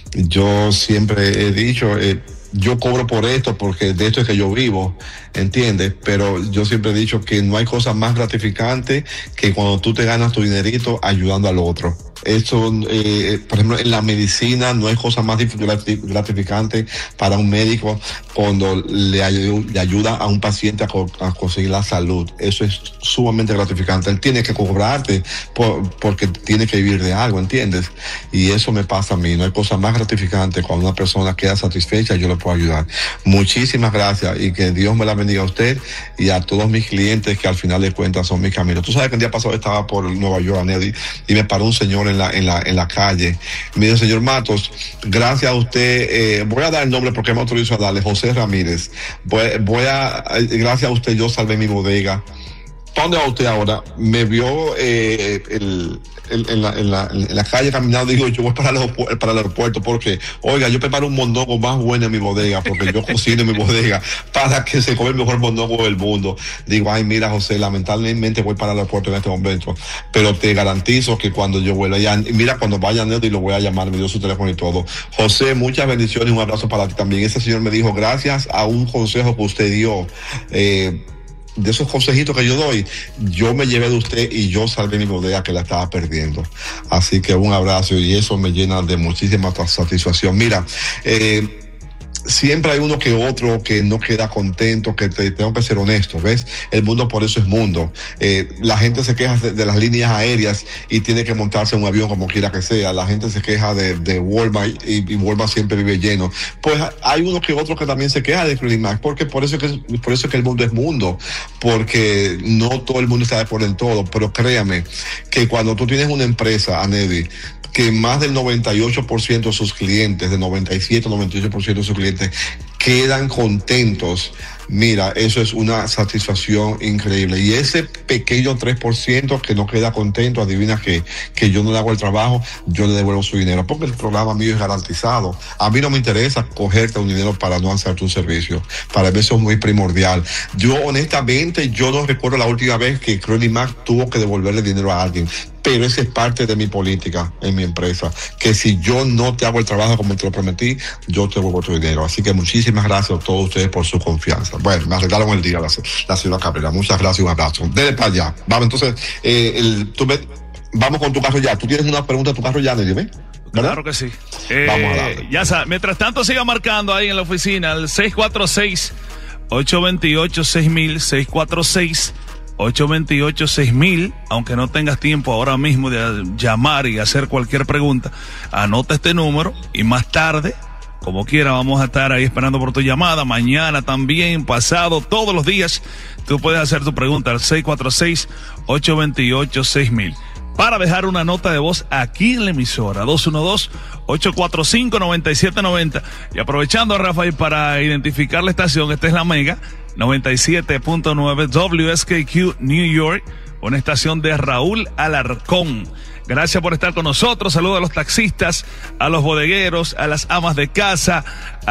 yo siempre he dicho... Eh, yo cobro por esto porque de esto es que yo vivo, ¿entiendes? Pero yo siempre he dicho que no hay cosa más gratificante que cuando tú te ganas tu dinerito ayudando al otro. Eso, eh, por ejemplo, en la medicina no hay cosa más gratificante para un médico cuando le, ay le ayuda a un paciente a, co a conseguir la salud. Eso es sumamente gratificante. Él tiene que cobrarte por, porque tiene que vivir de algo, ¿entiendes? Y eso me pasa a mí. No hay cosa más gratificante cuando una persona queda satisfecha y yo le puedo ayudar. Muchísimas gracias y que Dios me la bendiga a usted y a todos mis clientes que al final de cuentas son mis caminos. Tú sabes que el día pasado estaba por Nueva York, Nelly, y me paró un señor en la, en la, en la calle. Mire, señor Matos, gracias a usted, eh, voy a dar el nombre porque me autorizo a darle, José Ramírez. Voy, voy a, gracias a usted yo salvé mi bodega. ¿Dónde va usted ahora? Me vio eh, el, el, en, la, en, la, en la calle caminando, digo, yo voy para el, aeropuerto, para el aeropuerto porque, oiga, yo preparo un mondongo más bueno en mi bodega, porque yo cocino en mi bodega para que se come el mejor mondongo del mundo. Digo, ay, mira, José, lamentablemente voy para el aeropuerto en este momento, pero te garantizo que cuando yo vuelva allá, mira, cuando vaya Nelly lo voy a llamar, me dio su teléfono y todo. José, muchas bendiciones y un abrazo para ti también. Ese señor me dijo, gracias a un consejo que usted dio, eh, de esos consejitos que yo doy, yo me llevé de usted y yo salvé mi bodega que la estaba perdiendo. Así que un abrazo y eso me llena de muchísima satisfacción. Mira, eh, siempre hay uno que otro que no queda contento, que te, tengo que ser honesto, ¿ves? El mundo por eso es mundo. Eh, la gente se queja de, de las líneas aéreas y tiene que montarse en un avión como quiera que sea. La gente se queja de, de Walmart y, y Walmart siempre vive lleno. Pues hay uno que otro que también se queja de Credimax, porque por eso, que, por eso es que el mundo es mundo, porque no todo el mundo está de acuerdo en todo, pero créame que cuando tú tienes una empresa, Anedi, que más del noventa y ocho por ciento de sus clientes, de noventa y siete, noventa y ocho por ciento de sus clientes quedan contentos, mira, eso es una satisfacción increíble. Y ese pequeño tres por ciento que no queda contento, adivina que, que yo no le hago el trabajo, yo le devuelvo su dinero, porque el programa mío es garantizado. A mí no me interesa cogerte un dinero para no hacerte un servicio. Para mí eso es muy primordial. Yo, honestamente, yo no recuerdo la última vez que Credimax tuvo que devolverle dinero a alguien. Pero esa es parte de mi política en mi empresa, que si yo no te hago el trabajo como te lo prometí, yo te devuelvo tu dinero. Así que muchísimas gracias a todos ustedes por su confianza. Bueno, me arreglaron el día la, la señora Cabrera. Muchas gracias y un abrazo. Dele para allá. Vamos, entonces, eh, el, tú me, vamos con tu carro ya. ¿Tú tienes una pregunta de tu carro ya, Nelly? ¿Verdad? Claro que sí. Eh, vamos a darle. Ya sabes, mientras tanto siga marcando ahí en la oficina al seis cuatro seis, ocho dos ocho, seis mil, seis cuatro seis, ocho dos ocho, seis mil, aunque no tengas tiempo ahora mismo de llamar y hacer cualquier pregunta, anota este número y más tarde, como quiera, vamos a estar ahí esperando por tu llamada, mañana también, pasado, todos los días, tú puedes hacer tu pregunta al seis cuatro seis, ocho dos ocho, seis mil. Para dejar una nota de voz aquí en la emisora, dos uno dos, ocho cuatro cinco, nueve siete nueve cero. Y aprovechando, Rafael, para identificar la estación, esta es la Mega noventa y siete punto nueve W S K Q New York, una estación de Raúl Alarcón. Gracias por estar con nosotros. Saludos a los taxistas, a los bodegueros, a las amas de casa,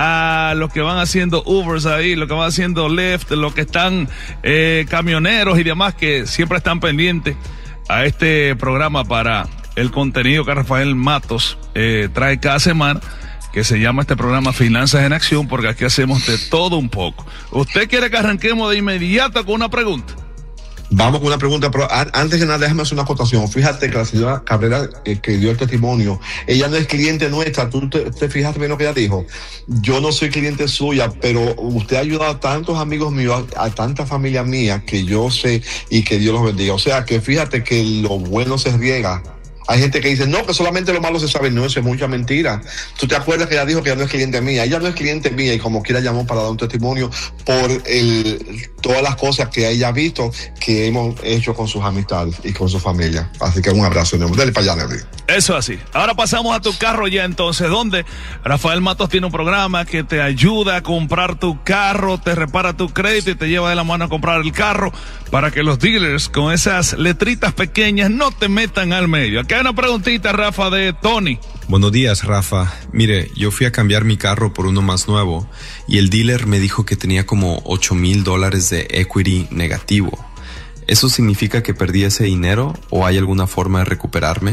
a los que van haciendo Ubers ahí, los que van haciendo Lyft, los que están eh, camioneros y demás que siempre están pendientes a este programa para el contenido que Rafael Matos eh, trae cada semana, que se llama este programa Finanzas en Acción, porque aquí hacemos de todo un poco. ¿Usted quiere que arranquemos de inmediato con una pregunta? Vamos con una pregunta, pero antes de nada déjame hacer una acotación. Fíjate que la señora Cabrera eh, que dio el testimonio, ella no es cliente nuestra. Tú te, te fijaste bien lo que ella dijo. Yo no soy cliente suya, pero usted ha ayudado a tantos amigos míos, a, a tanta familia mía que yo sé y que Dios los bendiga. O sea que fíjate que lo bueno se riega. Hay gente que dice, no, que solamente lo malo se sabe. No, eso es mucha mentira. ¿Tú te acuerdas que ella dijo que ella no es cliente mía? Ella no es cliente mía y como quiera llamó para dar un testimonio por el, todas las cosas que ella ha visto que hemos hecho con sus amistades y con su familia. Así que un abrazo. Dale para allá, Nelly. Eso así. Ahora pasamos a tu carro ya entonces, donde Rafael Matos tiene un programa que te ayuda a comprar tu carro, te repara tu crédito y te lleva de la mano a comprar el carro para que los dealers con esas letritas pequeñas no te metan al medio. Aquí hay una preguntita, Rafa, de Tony. Buenos días, Rafa. Mire, yo fui a cambiar mi carro por uno más nuevo y el dealer me dijo que tenía como ocho mil dólares de equity negativo. ¿Eso significa que perdí ese dinero o hay alguna forma de recuperarme?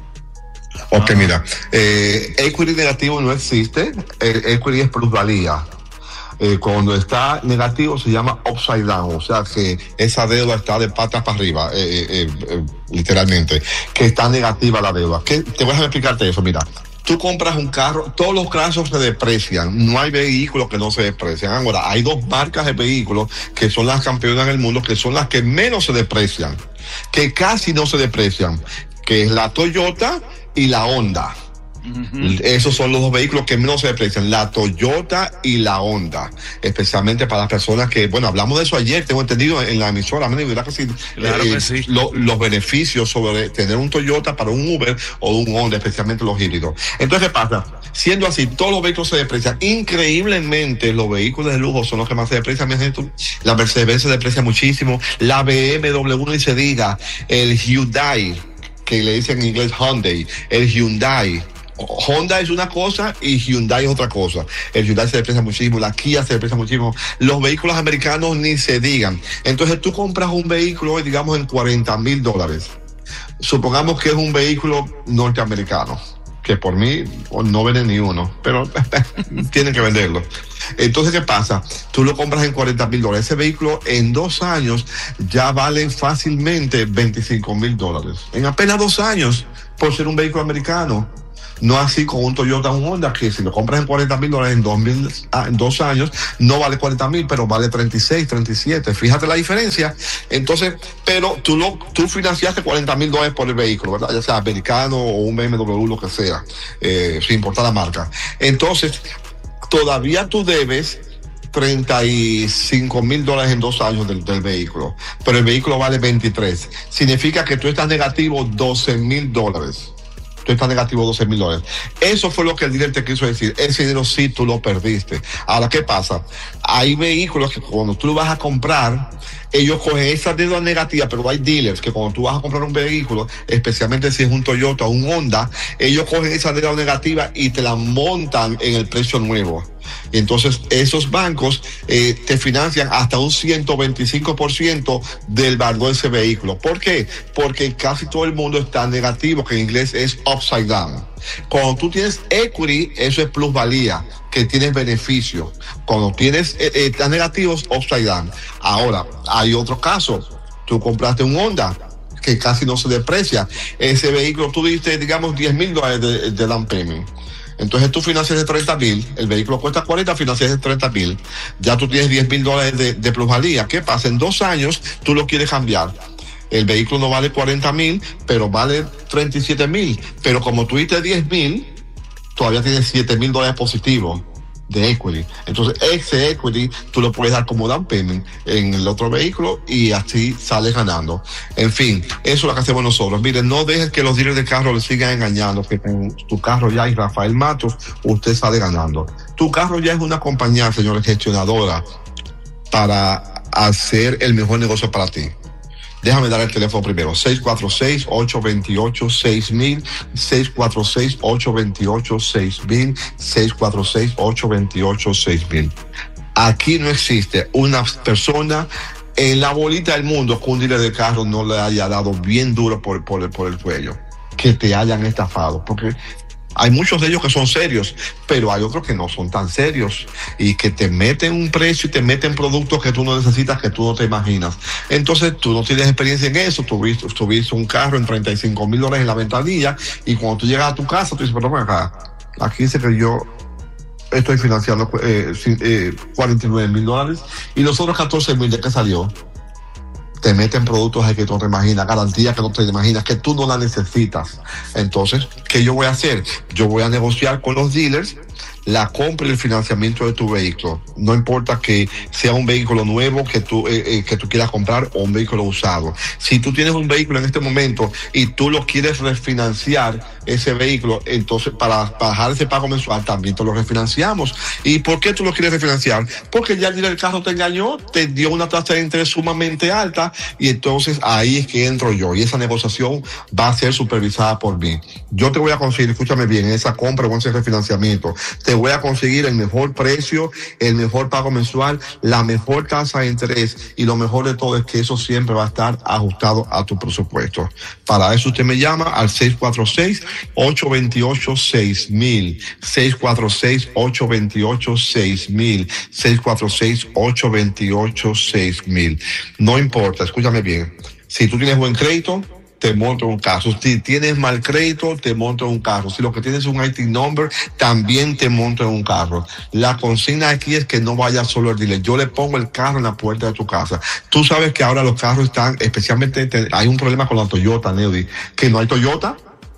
Ok, ah. mira, eh, equity negativo no existe, el equity es plusvalía. Eh, cuando está negativo se llama upside down, o sea que esa deuda está de patas para arriba, eh, eh, eh, literalmente, que está negativa la deuda. ¿Qué? Te voy a explicarte eso, mira. Tú compras un carro, todos los carros se deprecian, no hay vehículos que no se deprecian. Ahora, hay dos marcas de vehículos que son las campeonas del mundo, que son las que menos se deprecian, que casi no se deprecian, que es la Toyota y la Honda. Uh-huh. Esos son los dos vehículos que menos se deprecian, la Toyota y la Honda, especialmente para las personas que, bueno, hablamos de eso ayer, tengo entendido en la emisora, ¿verdad que sí? Claro eh, que sí. Lo, los beneficios sobre tener un Toyota para un Uber o un Honda, especialmente los híbridos. Entonces, ¿qué pasa? Siendo así, todos los vehículos se deprecian. Increíblemente, los vehículos de lujo son los que más se deprecian, mi gente. La Mercedes se deprecia muchísimo, la B M W ni se diga, el Hyundai, que le dicen en inglés Hyundai, el Hyundai. Honda es una cosa y Hyundai es otra cosa. El Hyundai se deprecia muchísimo, la Kia se deprecia muchísimo, los vehículos americanos ni se digan. Entonces tú compras un vehículo, digamos, en cuarenta mil dólares. Supongamos que es un vehículo norteamericano, que por mí no venden ni uno, pero tienen que venderlo. Entonces, ¿qué pasa? Tú lo compras en cuarenta mil dólares. Ese vehículo en dos años ya vale fácilmente veinticinco mil dólares. En apenas dos años, por ser un vehículo americano. No así con un Toyota o un Honda, que si lo compras en cuarenta mil dólares en, dos mil, ah, en dos años, no vale cuarenta mil, pero vale treinta y seis, treinta y siete. Fíjate la diferencia. Entonces, pero tú lo, tú financiaste cuarenta mil dólares por el vehículo, ¿verdad? Ya sea americano o un B M W, lo que sea, eh, sin importar la marca. Entonces, todavía tú debes treinta y cinco mil dólares en dos años del, del vehículo, pero el vehículo vale veintitrés. Significa que tú estás negativo doce mil dólares. Tú estás negativo doce mil dólares. Eso fue lo que el dealer te quiso decir. Ese dinero sí tú lo perdiste. Ahora, ¿qué pasa? Hay vehículos que cuando tú lo vas a comprar, ellos cogen esa deuda negativa, pero hay dealers que cuando tú vas a comprar un vehículo, especialmente si es un Toyota o un Honda, ellos cogen esa deuda negativa y te la montan en el precio nuevo. Y entonces esos bancos eh, te financian hasta un ciento veinticinco por ciento del valor de ese vehículo. ¿Por qué? Porque casi todo el mundo está negativo, que en inglés es upside down. Cuando tú tienes equity, eso es plusvalía, que tienes beneficio. Cuando tienes eh, eh, estás negativos, upside down. Ahora, hay otro caso. Tú compraste un Honda que casi no se deprecia. Ese vehículo tú diste, digamos, diez mil dólares de, de down payment. Entonces tú financias de treinta mil, el vehículo cuesta cuarenta, financias de treinta mil, ya tú tienes diez mil dólares de, de plusvalía. ¿Qué pasa? En dos años tú lo quieres cambiar. El vehículo no vale cuarenta mil, pero vale treinta y siete mil. Pero como tú diste diez mil, todavía tienes siete mil dólares positivos de equity. Entonces ese equity tú lo puedes dar como down payment en el otro vehículo y así sales ganando. En fin, eso es lo que hacemos nosotros. Miren, no dejes que los dealers de carro le sigan engañando, que en tu carro ya y Rafael Matos, usted sale ganando. Tu carro ya es una compañía, señores, gestionadora para hacer el mejor negocio para ti. Déjame dar el teléfono primero, seis cuatro seis, ocho dos ocho, seis mil, seis cuatro seis, ocho dos ocho, seis mil, seis cuatro seis, ocho dos ocho, seis mil. Aquí no existe una persona en la bolita del mundo que un dealer de carro no le haya dado bien duro por, por, el, por el cuello, que te hayan estafado, porque hay muchos de ellos que son serios, pero hay otros que no son tan serios y que te meten un precio y te meten productos que tú no necesitas, que tú no te imaginas. Entonces tú no tienes experiencia en eso, tuviste, tuviste un carro en treinta y cinco mil dólares en la ventanilla y cuando tú llegas a tu casa tú dices, pero ven acá, aquí dice que yo estoy financiando eh, eh, cuarenta y nueve mil dólares y los otros catorce mil, ¿de qué salió? Te meten productos que tú no te imaginas, garantías que no te imaginas, que tú no la necesitas. Entonces, ¿qué yo voy a hacer? Yo voy a negociar con los dealers la compra y el financiamiento de tu vehículo. No importa que sea un vehículo nuevo que tú, eh, eh, que tú quieras comprar o un vehículo usado. Si tú tienes un vehículo en este momento y tú lo quieres refinanciar, ese vehículo, entonces para, para bajar ese pago mensual también te lo refinanciamos. ¿Y por qué tú lo quieres refinanciar? Porque ya el dealer del carro te engañó, te dio una tasa de interés sumamente alta y entonces ahí es que entro yo y esa negociación va a ser supervisada por mí. Yo te voy a conseguir, escúchame bien, esa compra o ese refinanciamiento, te voy a conseguir el mejor precio, el mejor pago mensual, la mejor tasa de interés y lo mejor de todo es que eso siempre va a estar ajustado a tu presupuesto. Para eso usted me llama al seis cuatro seis, ocho dos ocho, seis mil, seis cuatro seis, ocho dos ocho, seis mil, seis cuatro seis, ocho dos ocho, seis mil. No importa, escúchame bien, si tú tienes buen crédito, te monto un carro. Si tienes mal crédito, te monto un carro. Si lo que tienes es un I T number, también te monto en un carro. La consigna aquí es que no vaya solo el dealer. Yo le pongo el carro en la puerta de tu casa. Tú sabes que ahora los carros están, especialmente, hay un problema con la Toyota, Neudi, que no hay Toyota.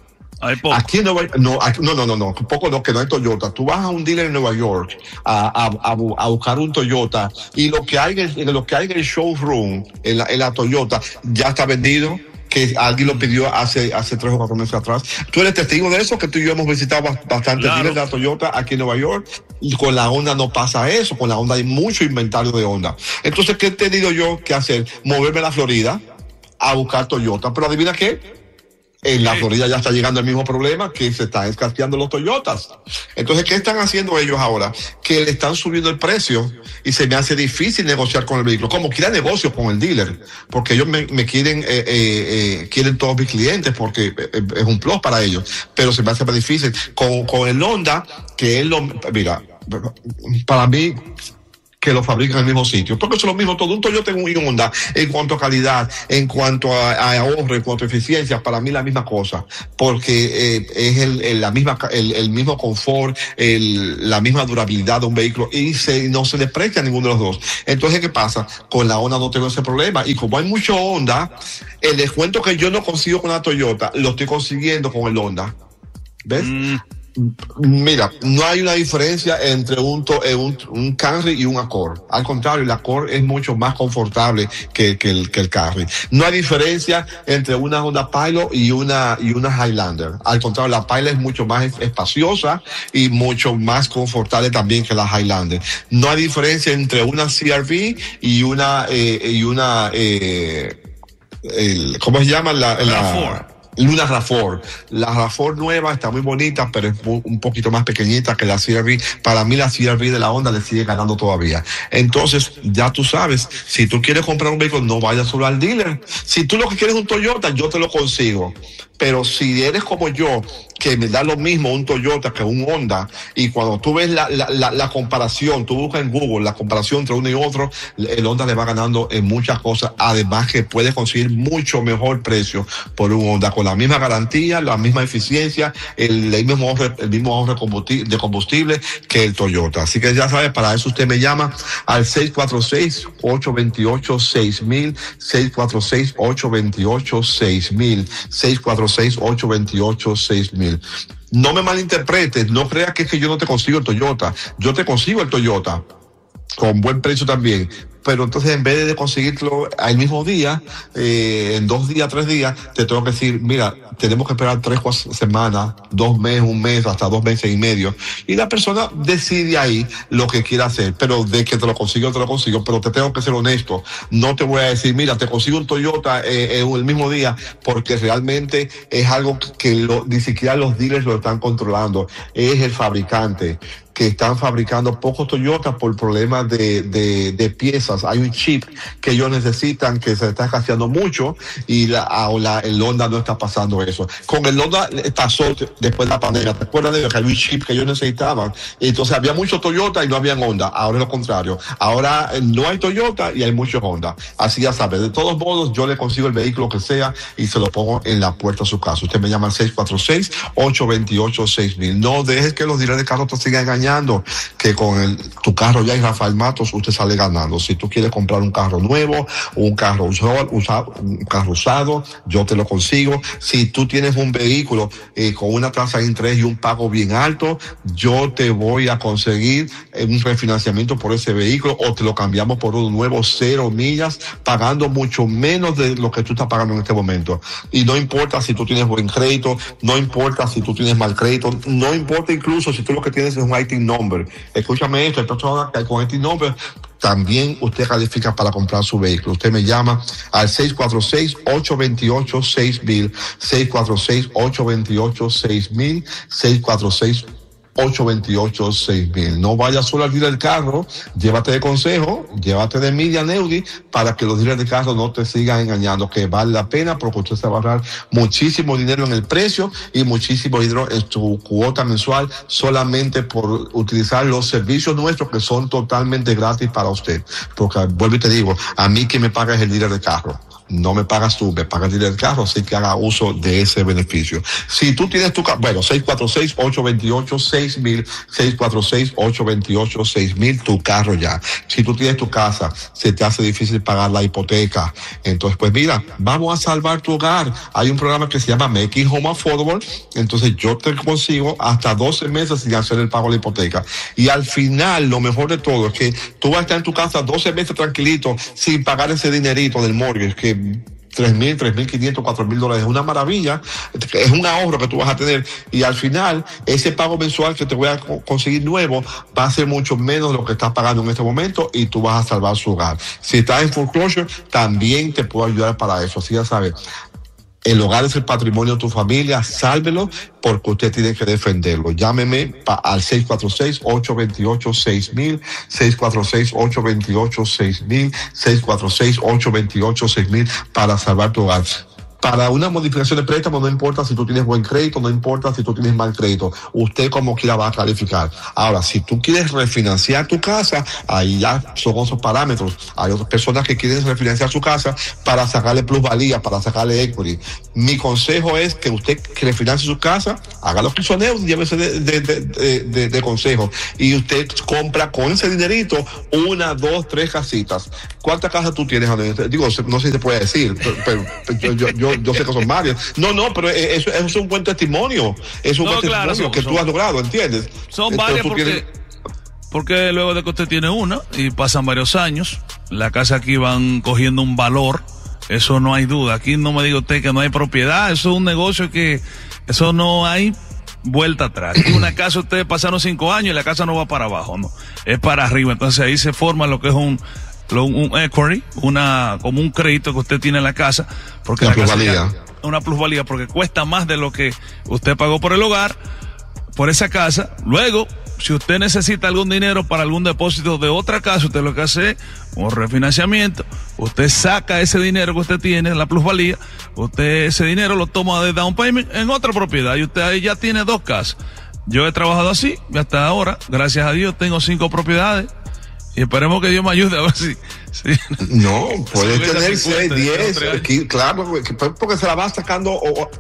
Hay poco. Aquí en Nueva no, aquí, no, no, no, no, poco no, que no hay Toyota. Tú vas a un dealer en Nueva York a, a, a, a buscar un Toyota y lo que hay en, lo que hay en el showroom, en la, en la Toyota, ya está vendido, que alguien lo pidió hace, hace tres o cuatro meses atrás. Tú eres testigo de eso, que tú y yo hemos visitado bastante claro. dealers de la Toyota aquí en Nueva York, y con la Honda no pasa eso, con la Honda hay mucho inventario de Honda. Entonces, ¿qué he tenido yo que hacer? Moverme a la Florida a buscar Toyota, pero adivina qué, en la Florida ya está llegando el mismo problema, que se están escaseando los Toyotas. Entonces, ¿qué están haciendo ellos ahora? Que le están subiendo el precio y se me hace difícil negociar con el vehículo. Como quiera negocio con el dealer, porque ellos me, me quieren, eh, eh, eh, quieren todos mis clientes, porque es un plus para ellos, pero se me hace más difícil. Con, con el Honda, que es lo, mira, para mí, que lo fabrican en el mismo sitio, porque eso es lo mismo, todo un Toyota y un Honda, en cuanto a calidad, en cuanto a, a ahorro, en cuanto a eficiencia, para mí la misma cosa, porque eh, es el, el, la misma, el, el mismo confort, el, la misma durabilidad de un vehículo, y se, no se desprecia a ninguno de los dos. Entonces, ¿qué pasa? Con la Honda no tengo ese problema, y como hay mucho Honda, el descuento que yo no consigo con la Toyota, lo estoy consiguiendo con el Honda. ¿Ves? Mm. Mira, no hay una diferencia entre un, un, un Camry y un Accord. Al contrario, el Accord es mucho más confortable que, que, el, que el Camry. No hay diferencia entre una Honda Pilot y una, y una Highlander. Al contrario, la Pilot es mucho más espaciosa y mucho más confortable también que la Highlander. No hay diferencia entre una C R V y una, eh, y una, eh, el, ¿cómo se llama? La, la, Luna RAV cuatro. La RAV cuatro nueva está muy bonita, pero es un poquito más pequeñita que la C R V. Para mí la C R V de la Honda le sigue ganando todavía. Entonces, ya tú sabes, si tú quieres comprar un vehículo, no vayas solo al dealer. Si tú lo que quieres es un Toyota, yo te lo consigo. Pero si eres como yo, que me da lo mismo un Toyota que un Honda, y cuando tú ves la, la, la, la comparación, tú buscas en Google la comparación entre uno y otro, el Honda le va ganando en muchas cosas, además que puedes conseguir mucho mejor precio por un Honda, con la misma garantía, la misma eficiencia, el, el mismo ahorro, el mismo ahorro de combustible que el Toyota. Así que ya sabes, para eso usted me llama al seis cuatro seis, ocho dos ocho, seis mil, seis cuatro seis, ocho dos ocho, seis mil, seis cuatro seis, ocho dos ocho, seis mil. No me malinterpretes, no creas que es que yo no te consigo el Toyota. Yo te consigo el Toyota con buen precio también, pero entonces en vez de conseguirlo al mismo día, eh, en dos días, tres días, te tengo que decir, mira, tenemos que esperar tres, cuatro semanas, dos meses, un mes, hasta dos meses y medio. Y la persona decide ahí lo que quiere hacer, pero de que te lo consigo, te lo consigo, pero te tengo que ser honesto. No te voy a decir, mira, te consigo un Toyota eh, en el mismo día, porque realmente es algo que lo, ni siquiera los dealers lo están controlando. Es el fabricante, que están fabricando pocos Toyotas por problemas de, de, de piezas. Hay un chip que ellos necesitan, que se está escaseando mucho, y la, la, el Honda no está pasando eso. Con el Honda pasó después de la pandemia. ¿Te acuerdas de que había un chip que ellos necesitaban? Entonces había mucho Toyota y no había Honda. Ahora es lo contrario. Ahora no hay Toyota y hay mucho Honda. Así ya sabes. De todos modos, yo le consigo el vehículo que sea y se lo pongo en la puerta de su casa. Usted me llama al seis cuatro seis, ocho dos ocho, seis mil. No dejes que los dealers de carros te sigan engañando, que con el, tu carro ya y Rafael Matos usted sale ganando. Si tú quieres comprar un carro nuevo, un carro usado, usado, un carro usado, yo te lo consigo. Si tú tienes un vehículo eh, con una tasa de interés y un pago bien alto, yo te voy a conseguir eh, un refinanciamiento por ese vehículo, o te lo cambiamos por un nuevo cero millas, pagando mucho menos de lo que tú estás pagando en este momento. Y no importa si tú tienes buen crédito, no importa si tú tienes mal crédito, no importa incluso si tú lo que tienes es un I T number. Escúchame esto, hay personas que con I T number también usted califica para comprar su vehículo. Usted me llama al seis cuatro seis, ocho dos ocho, seis mil, seis cuatro seis, ocho dos ocho, seis mil, seis cuatro seis, ocho dos ocho, seis mil. No vayas solo al dealer del carro, llévate de consejo, llévate de Media Neudi, para que los dealers de carro no te sigan engañando, que vale la pena, porque usted se va a ahorrar muchísimo dinero en el precio y muchísimo dinero en su cuota mensual, solamente por utilizar los servicios nuestros, que son totalmente gratis para usted. Porque vuelvo y te digo, a mí quien me paga es el dealer de carro. no me pagas tú, me pagas el dealer del carro, así que haga uso de ese beneficio. Si tú tienes tu carro, bueno, seis cuatro seis, ocho dos ocho, seis mil, seis cuatro seis, ocho dos ocho, seis mil, tu carro ya. Si tú tienes tu casa, se te hace difícil pagar la hipoteca, entonces pues mira, vamos a salvar tu hogar. Hay un programa que se llama Make It Home Affordable, entonces yo te consigo hasta doce meses sin hacer el pago de la hipoteca. Y al final, lo mejor de todo es que tú vas a estar en tu casa doce meses tranquilito sin pagar ese dinerito del mortgage, que tres mil, tres mil quinientos, cuatro mil dólares, es una maravilla, es un ahorro que tú vas a tener, y al final ese pago mensual que te voy a conseguir nuevo va a ser mucho menos de lo que estás pagando en este momento, y tú vas a salvar su hogar. Si estás en foreclosure, también te puedo ayudar para eso, así ya sabes. El hogar es el patrimonio de tu familia, sálvelo, porque usted tiene que defenderlo. Llámeme pa, al seis cuatro seis, ocho dos ocho, seis mil, seis cuatro seis, ocho dos ocho, seis mil, seis cuatro seis, ocho dos ocho, seis mil para salvar tu hogar. Para una modificación de préstamo no importa si tú tienes buen crédito, no importa si tú tienes mal crédito, usted como quiera va a calificar. Ahora, si tú quieres refinanciar tu casa, ahí ya son esos parámetros. Hay otras personas que quieren refinanciar su casa para sacarle plusvalía, para sacarle equity. Mi consejo es que usted que refinancie su casa, haga los prisioneros, llévese de, de, de, de, de, de consejo, y usted compra con ese dinerito una, dos, tres casitas. ¿Cuántas casas tú tienes? Digo, no sé si se puede decir, pero, pero yo, yo, yo Yo sé que son varias. No, no, pero eso, eso es un buen testimonio. Es un no, buen claro, testimonio son, que son, tú has logrado, ¿entiendes? Son Entonces, varias porque, tienes... porque luego de que usted tiene una y pasan varios años, la casa aquí van cogiendo un valor. Eso no hay duda. Aquí no me diga usted que no hay propiedad. Eso es un negocio que eso no hay vuelta atrás. Aquí una casa, ustedes pasaron cinco años y la casa no va para abajo, no. Es para arriba. Entonces ahí se forma lo que es un un equity, una, como un crédito que usted tiene en la casa, porque la la casa plusvalía. Ya, una plusvalía, porque cuesta más de lo que usted pagó por el hogar, por esa casa. Luego, si usted necesita algún dinero para algún depósito de otra casa, usted lo que hace es un refinanciamiento, usted saca ese dinero que usted tiene, la plusvalía, usted ese dinero lo toma de down payment en otra propiedad, y usted ahí ya tiene dos casas. Yo he trabajado así, y hasta ahora, gracias a Dios, tengo cinco propiedades. Y esperemos que Dios me ayude a ver si... si no, puede tener seis, diez, claro, porque se la va sacando, o, uh,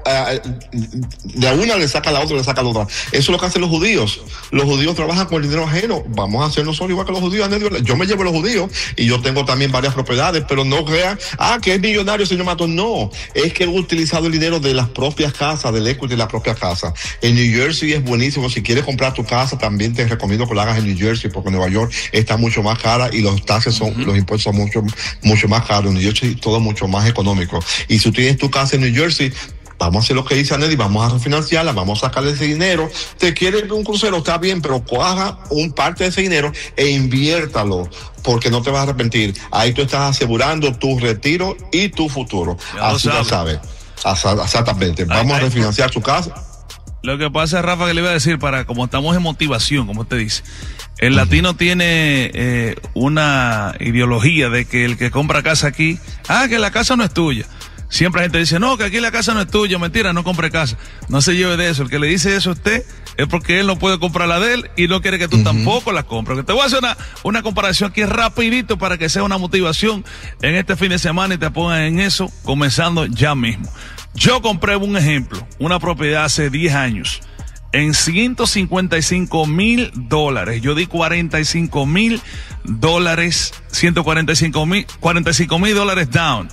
de una le saca a la otra, le saca a la otra. Eso es lo que hacen los judíos. Los judíos trabajan con el dinero ajeno. Vamos a hacer nosotros igual que los judíos. Yo me llevo los judíos y yo tengo también varias propiedades, pero no crean, ah, que es millonario, señor Mato. No, es que he utilizado el dinero de las propias casas, del equity de las propias casas. En New Jersey es buenísimo. Si quieres comprar tu casa, también te recomiendo que lo hagas en New Jersey, porque Nueva York está mucho más cara y los taxes son, uh-huh. los impuestos son mucho, mucho más caros. En New Jersey todo mucho más económico. Y si tú tienes tu casa en New Jersey, vamos a hacer lo que dice Anel y vamos a refinanciarla, vamos a sacarle ese dinero. Te quieres un crucero, está bien, pero coja un parte de ese dinero e inviértalo, porque no te vas a arrepentir. Ahí tú estás asegurando tu retiro y tu futuro. Ya Así lo sabes. Exactamente. Vamos ay, a refinanciar ay, tu casa. Lo que pasa, Rafa, que le iba a decir, para como estamos en motivación, como usted dice, el latino tiene eh, una ideología de que el que compra casa aquí, ah, que la casa no es tuya. Siempre la gente dice, no, que aquí la casa no es tuya, mentira, no compre casa. No se lleve de eso. El que le dice eso a usted es porque él no puede comprar la de él y no quiere que tú uh-huh. tampoco la compres. Te voy a hacer una, una comparación aquí rapidito para que sea una motivación en este fin de semana y te pongan en eso, comenzando ya mismo. Yo compré, un ejemplo, una propiedad hace diez años en ciento cincuenta y cinco mil dólares. Yo di cuarenta y cinco mil dólares, ciento cuarenta y cinco mil, cuarenta y cinco mil dólares down.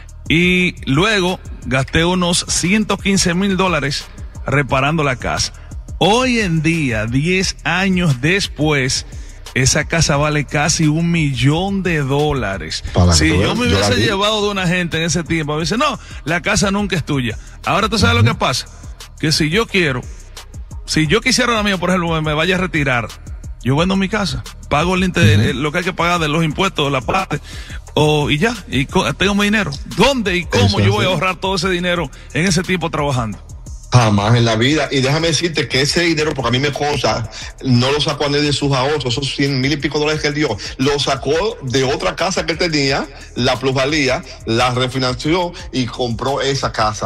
Y luego gasté unos ciento quince mil dólares reparando la casa. Hoy en día, diez años después, esa casa vale casi un millón de dólares. Para si yo me hubiese llevado de una gente en ese tiempo, me dice, no, la casa nunca es tuya. Ahora tú sabes uh-huh. lo que pasa, que si yo quiero, si yo quisiera ahora mismo, por ejemplo, me vaya a retirar, yo vendo mi casa, pago el interés, uh-huh. lo que hay que pagar de los impuestos, de la parte, o, y ya, y tengo mi dinero. ¿Dónde y cómo Eso yo voy a ahorrar todo ese dinero en ese tiempo trabajando? Jamás en la vida. Y déjame decirte que ese dinero, porque a mí me consta, no lo sacó a nadie de sus ahorros, esos cien mil y pico dólares que él dio, lo sacó de otra casa que él tenía, la plusvalía, la refinanció y compró esa casa.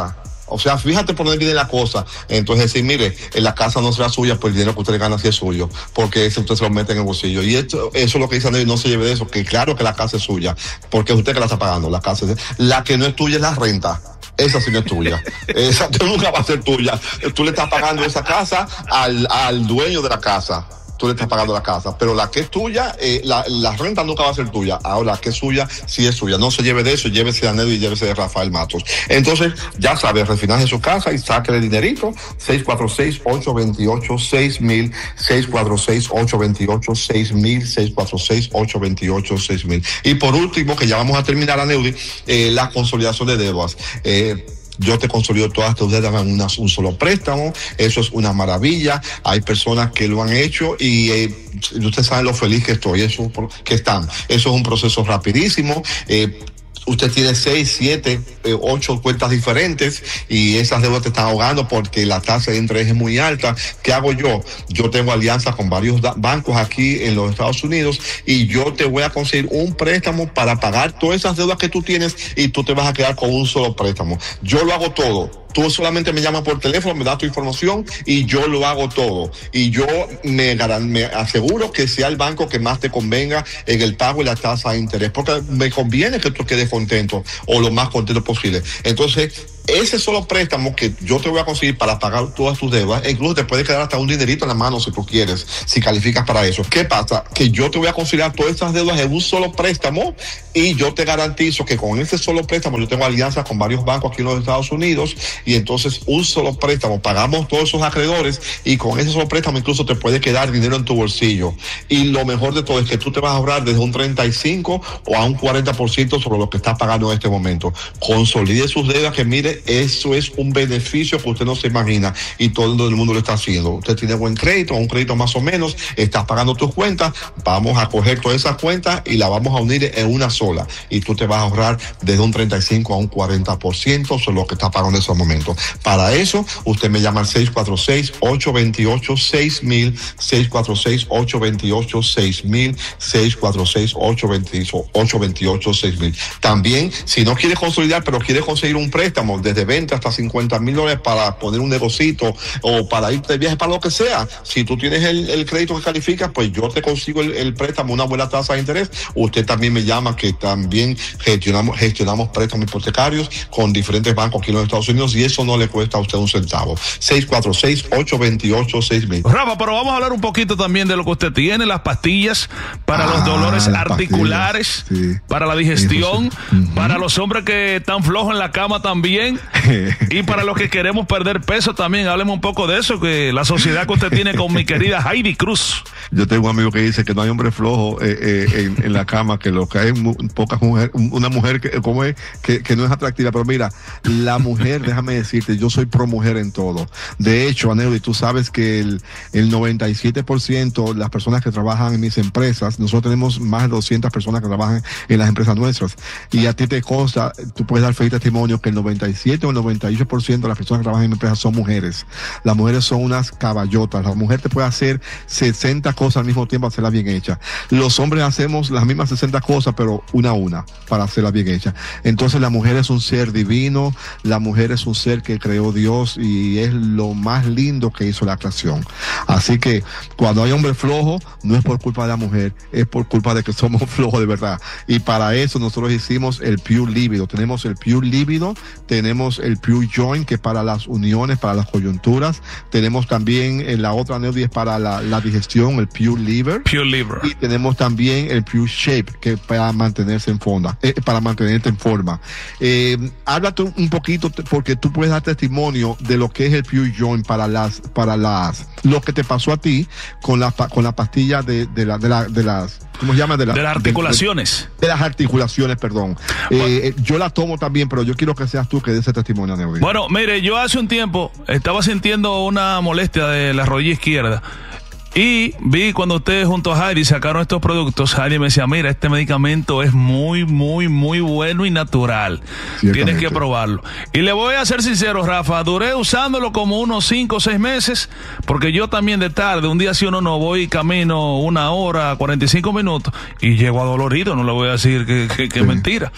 O sea, fíjate por dónde viene la cosa. Entonces decir, mire, en la casa no será suya, pues el dinero que usted le gana sí es suyo, porque ese usted se lo mete en el bolsillo. Y esto, eso es lo que dice Anel, no se lleve de eso, que claro que la casa es suya, porque es usted que la está pagando. La casa es, la que no es tuya es la renta. Esa sí no es tuya. Esa nunca va a ser tuya. Tú le estás pagando esa casa al, al dueño de la casa. Tú le estás pagando la casa, pero la que es tuya, eh, la, la renta nunca va a ser tuya. Ahora, la que es suya, sí es suya. No se lleve de eso, llévese de Anel y llévese de Rafael Matos. Entonces, ya sabes, refinaje su casa y saque el dinerito. seis cuatro seis, ocho dos ocho, seis mil, seis cuatro seis, ocho dos ocho, seis mil, seis cuatro seis, ocho dos ocho, seis mil. Y por último, que ya vamos a terminar, Aneudi, eh, la consolidación de deudas. Eh, Yo te consolido todas tus deudas en una, un solo préstamo. Eso es una maravilla. Hay personas que lo han hecho y eh, ustedes saben lo feliz que estoy, eso que están. Eso es un proceso rapidísimo. Eh, Usted tiene seis, siete, eh, ocho cuentas diferentes y esas deudas te están ahogando porque la tasa de interés es muy alta. ¿Qué hago yo? Yo tengo alianzas con varios bancos aquí en los Estados Unidos y yo te voy a conseguir un préstamo para pagar todas esas deudas que tú tienes y tú te vas a quedar con un solo préstamo. Yo lo hago todo. Tú solamente me llamas por teléfono, me das tu información y yo lo hago todo. Y yo me, me aseguro que sea el banco que más te convenga en el pago y la tasa de interés, porque me conviene que tú quedes contento o lo más contento posible. Entonces, ese solo préstamo que yo te voy a conseguir para pagar todas tus deudas, e incluso te puede quedar hasta un dinerito en la mano si tú quieres, si calificas para eso. ¿Qué pasa? Que yo te voy a considerar todas esas deudas en un solo préstamo y yo te garantizo que con ese solo préstamo yo tengo alianzas con varios bancos aquí en los Estados Unidos y entonces un solo préstamo, pagamos todos esos acreedores y con ese solo préstamo incluso te puede quedar dinero en tu bolsillo. Y lo mejor de todo es que tú te vas a ahorrar desde un treinta y cinco o a un cuarenta por ciento sobre lo que estás pagando en este momento. Consolide sus deudas, que mire, eso es un beneficio que usted no se imagina y todo el mundo lo está haciendo. Usted tiene buen crédito, un crédito más o menos, estás pagando tus cuentas, vamos a coger todas esas cuentas y las vamos a unir en una sola y tú te vas a ahorrar desde un treinta y cinco a un cuarenta por ciento sobre lo que estás pagando en esos momentos. Para eso, usted me llama al seis cuatro seis, ocho dos ocho, seis mil, seis cuatro seis, ocho dos ocho, seis mil, seis cuatro seis, ocho dos ocho, seis mil. También, si no quieres consolidar, pero quieres conseguir un préstamo desde veinte hasta cincuenta mil dólares para poner un negocito o para irte de viaje, para lo que sea, si tú tienes el, el crédito que calificas, pues yo te consigo el, el préstamo, una buena tasa de interés. Usted también me llama, que también gestionamos, gestionamos préstamos hipotecarios con diferentes bancos aquí en los Estados Unidos y eso no le cuesta a usted un centavo. seis cuatro seis, ocho dos ocho, seis mil. Rafa, pero vamos a hablar un poquito también de lo que usted tiene, las pastillas para ah, los dolores articulares, sí, para la digestión, sí. uh-huh. para los hombres que están flojos en la cama también y para los que queremos perder peso también. Hábleme un poco de eso, que la sociedad que usted tiene con mi querida Heidi Cruz. Yo tengo un amigo que dice que no hay hombre flojo eh, eh, en, en la cama, que lo que hay mu- pocas mujeres, una mujer que, como es, que, que no es atractiva. Pero mira, la mujer, déjame decirte, yo soy pro mujer en todo. De hecho, Aneudi, tú sabes que el, el noventa y siete por ciento de las personas que trabajan en mis empresas, nosotros tenemos más de doscientas personas que trabajan en las empresas nuestras. Y a ti te consta, tú puedes dar fe y testimonio que el noventa y siete o el noventa y ocho por ciento de las personas que trabajan en mi empresa son mujeres. Las mujeres son unas caballotas. La mujer te puede hacer sesenta cosas al mismo tiempo, hacerlas bien hechas. Los hombres hacemos las mismas sesenta cosas, pero una a una, para hacerlas bien hechas. Entonces la mujer es un ser divino, la mujer es un ser que creó Dios y es lo más lindo que hizo la creación. Así que cuando hay hombre flojo, no es por culpa de la mujer, es por culpa de que somos flojos de verdad. Y para eso nosotros hicimos el Pure Líbido. Tenemos el Pure Líbido, tenemos el Pure Joint, que es para las uniones, para las coyunturas. Tenemos también en la otra Aneudi es para la, la digestión, el Pure Liver. Pure Liver. Y tenemos también el Pure Shape, que es para mantenerse en forma, eh, para mantenerte en forma. Eh, háblate un poquito, porque tú puedes dar testimonio de lo que es el Pure Joint para las, para las, lo que te pasó a ti con la, con la pastilla de, de la, de la, de las, ¿cómo se llama? De, la, de las articulaciones. De, de las articulaciones, perdón. Bueno, eh, yo la tomo también, pero yo quiero que seas tú que des ese testimonio, Aneudi. Bueno, mire, yo hace un tiempo estaba sintiendo una molestia de la rodilla izquierda. Y vi cuando ustedes junto a Heidi sacaron estos productos, Heidi me decía, mira, este medicamento es muy, muy, muy bueno y natural. Tienes que probarlo. Y le voy a ser sincero, Rafa, duré usándolo como unos cinco o seis meses, porque yo también de tarde, un día si uno no voy camino una hora, cuarenta y cinco minutos, y llego adolorido, no le voy a decir que, que, que sí. mentira.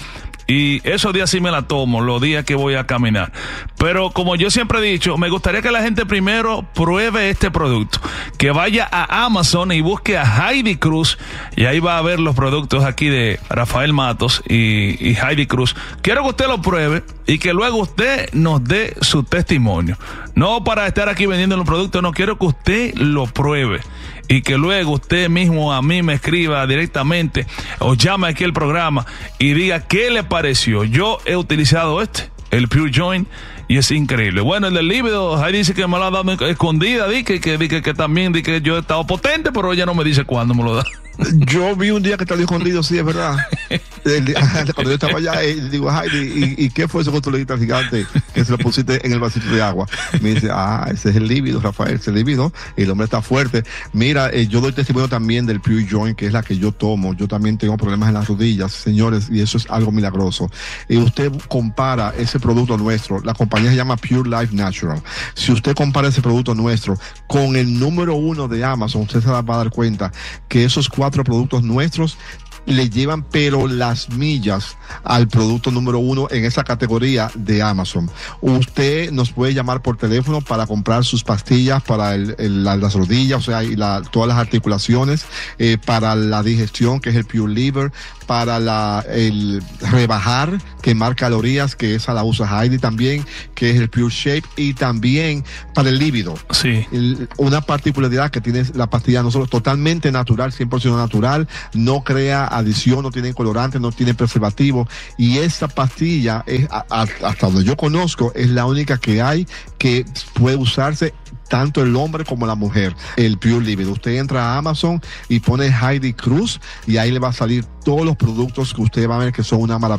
y esos días sí me la tomo, los días que voy a caminar. Pero como yo siempre he dicho, me gustaría que la gente primero pruebe este producto, que vaya a Amazon y busque a Heidi Cruz, y ahí va a ver los productos aquí de Rafael Matos y, y Heidi Cruz. Quiero que usted lo pruebe y que luego usted nos dé su testimonio. No para estar aquí vendiendo los productos, no, quiero que usted lo pruebe y que luego usted mismo a mí me escriba directamente o llame aquí al programa y diga qué le pareció. Yo he utilizado este, el Pure Joint, y es increíble. Bueno, el del líbido, ahí dice que me lo ha dado escondida, di que, que, que, que también di que yo he estado potente, pero ella no me dice cuándo me lo da. Yo vi un día que te lo dijo escondido, sí, es verdad. El, cuando yo estaba allá, eh, digo, ay, ¿y, ¿y qué fue eso que tú le dijiste al gigante que se lo pusiste en el vasito de agua? Me dice, ah, ese es el líbido, Rafael, ese es el líbido, y el hombre está fuerte. Mira, eh, yo doy testimonio también del Pure Joint, que es la que yo tomo. Yo también tengo problemas en las rodillas, señores, y eso es algo milagroso. Y usted compara ese producto nuestro, la compañía se llama Pure Life Natural. Si usted compara ese producto nuestro con el número uno de Amazon, usted se va a dar cuenta que esos cuatro productos nuestros le llevan pero las millas al producto número uno en esa categoría de Amazon. Usted nos puede llamar por teléfono para comprar sus pastillas para el, el, la, las rodillas, o sea, y la, todas las articulaciones, eh, para la digestión, que es el Pure Liver, para la, el rebajar, quemar calorías, que esa la usa Heidi también, que es el Pure Shape, y también para el líbido. Sí. El, una particularidad que tiene la pastilla nosotros, totalmente natural, cien por ciento natural, no crea adición, no tiene colorante, no tiene preservativo, y esta pastilla es, a, a, hasta donde yo conozco, es la única que hay que puede usarse tanto el hombre como la mujer, el Pure Libido. Usted entra a Amazon y pone Heidi Cruz y ahí le va a salir todos los productos que usted va a ver que son una maravilla.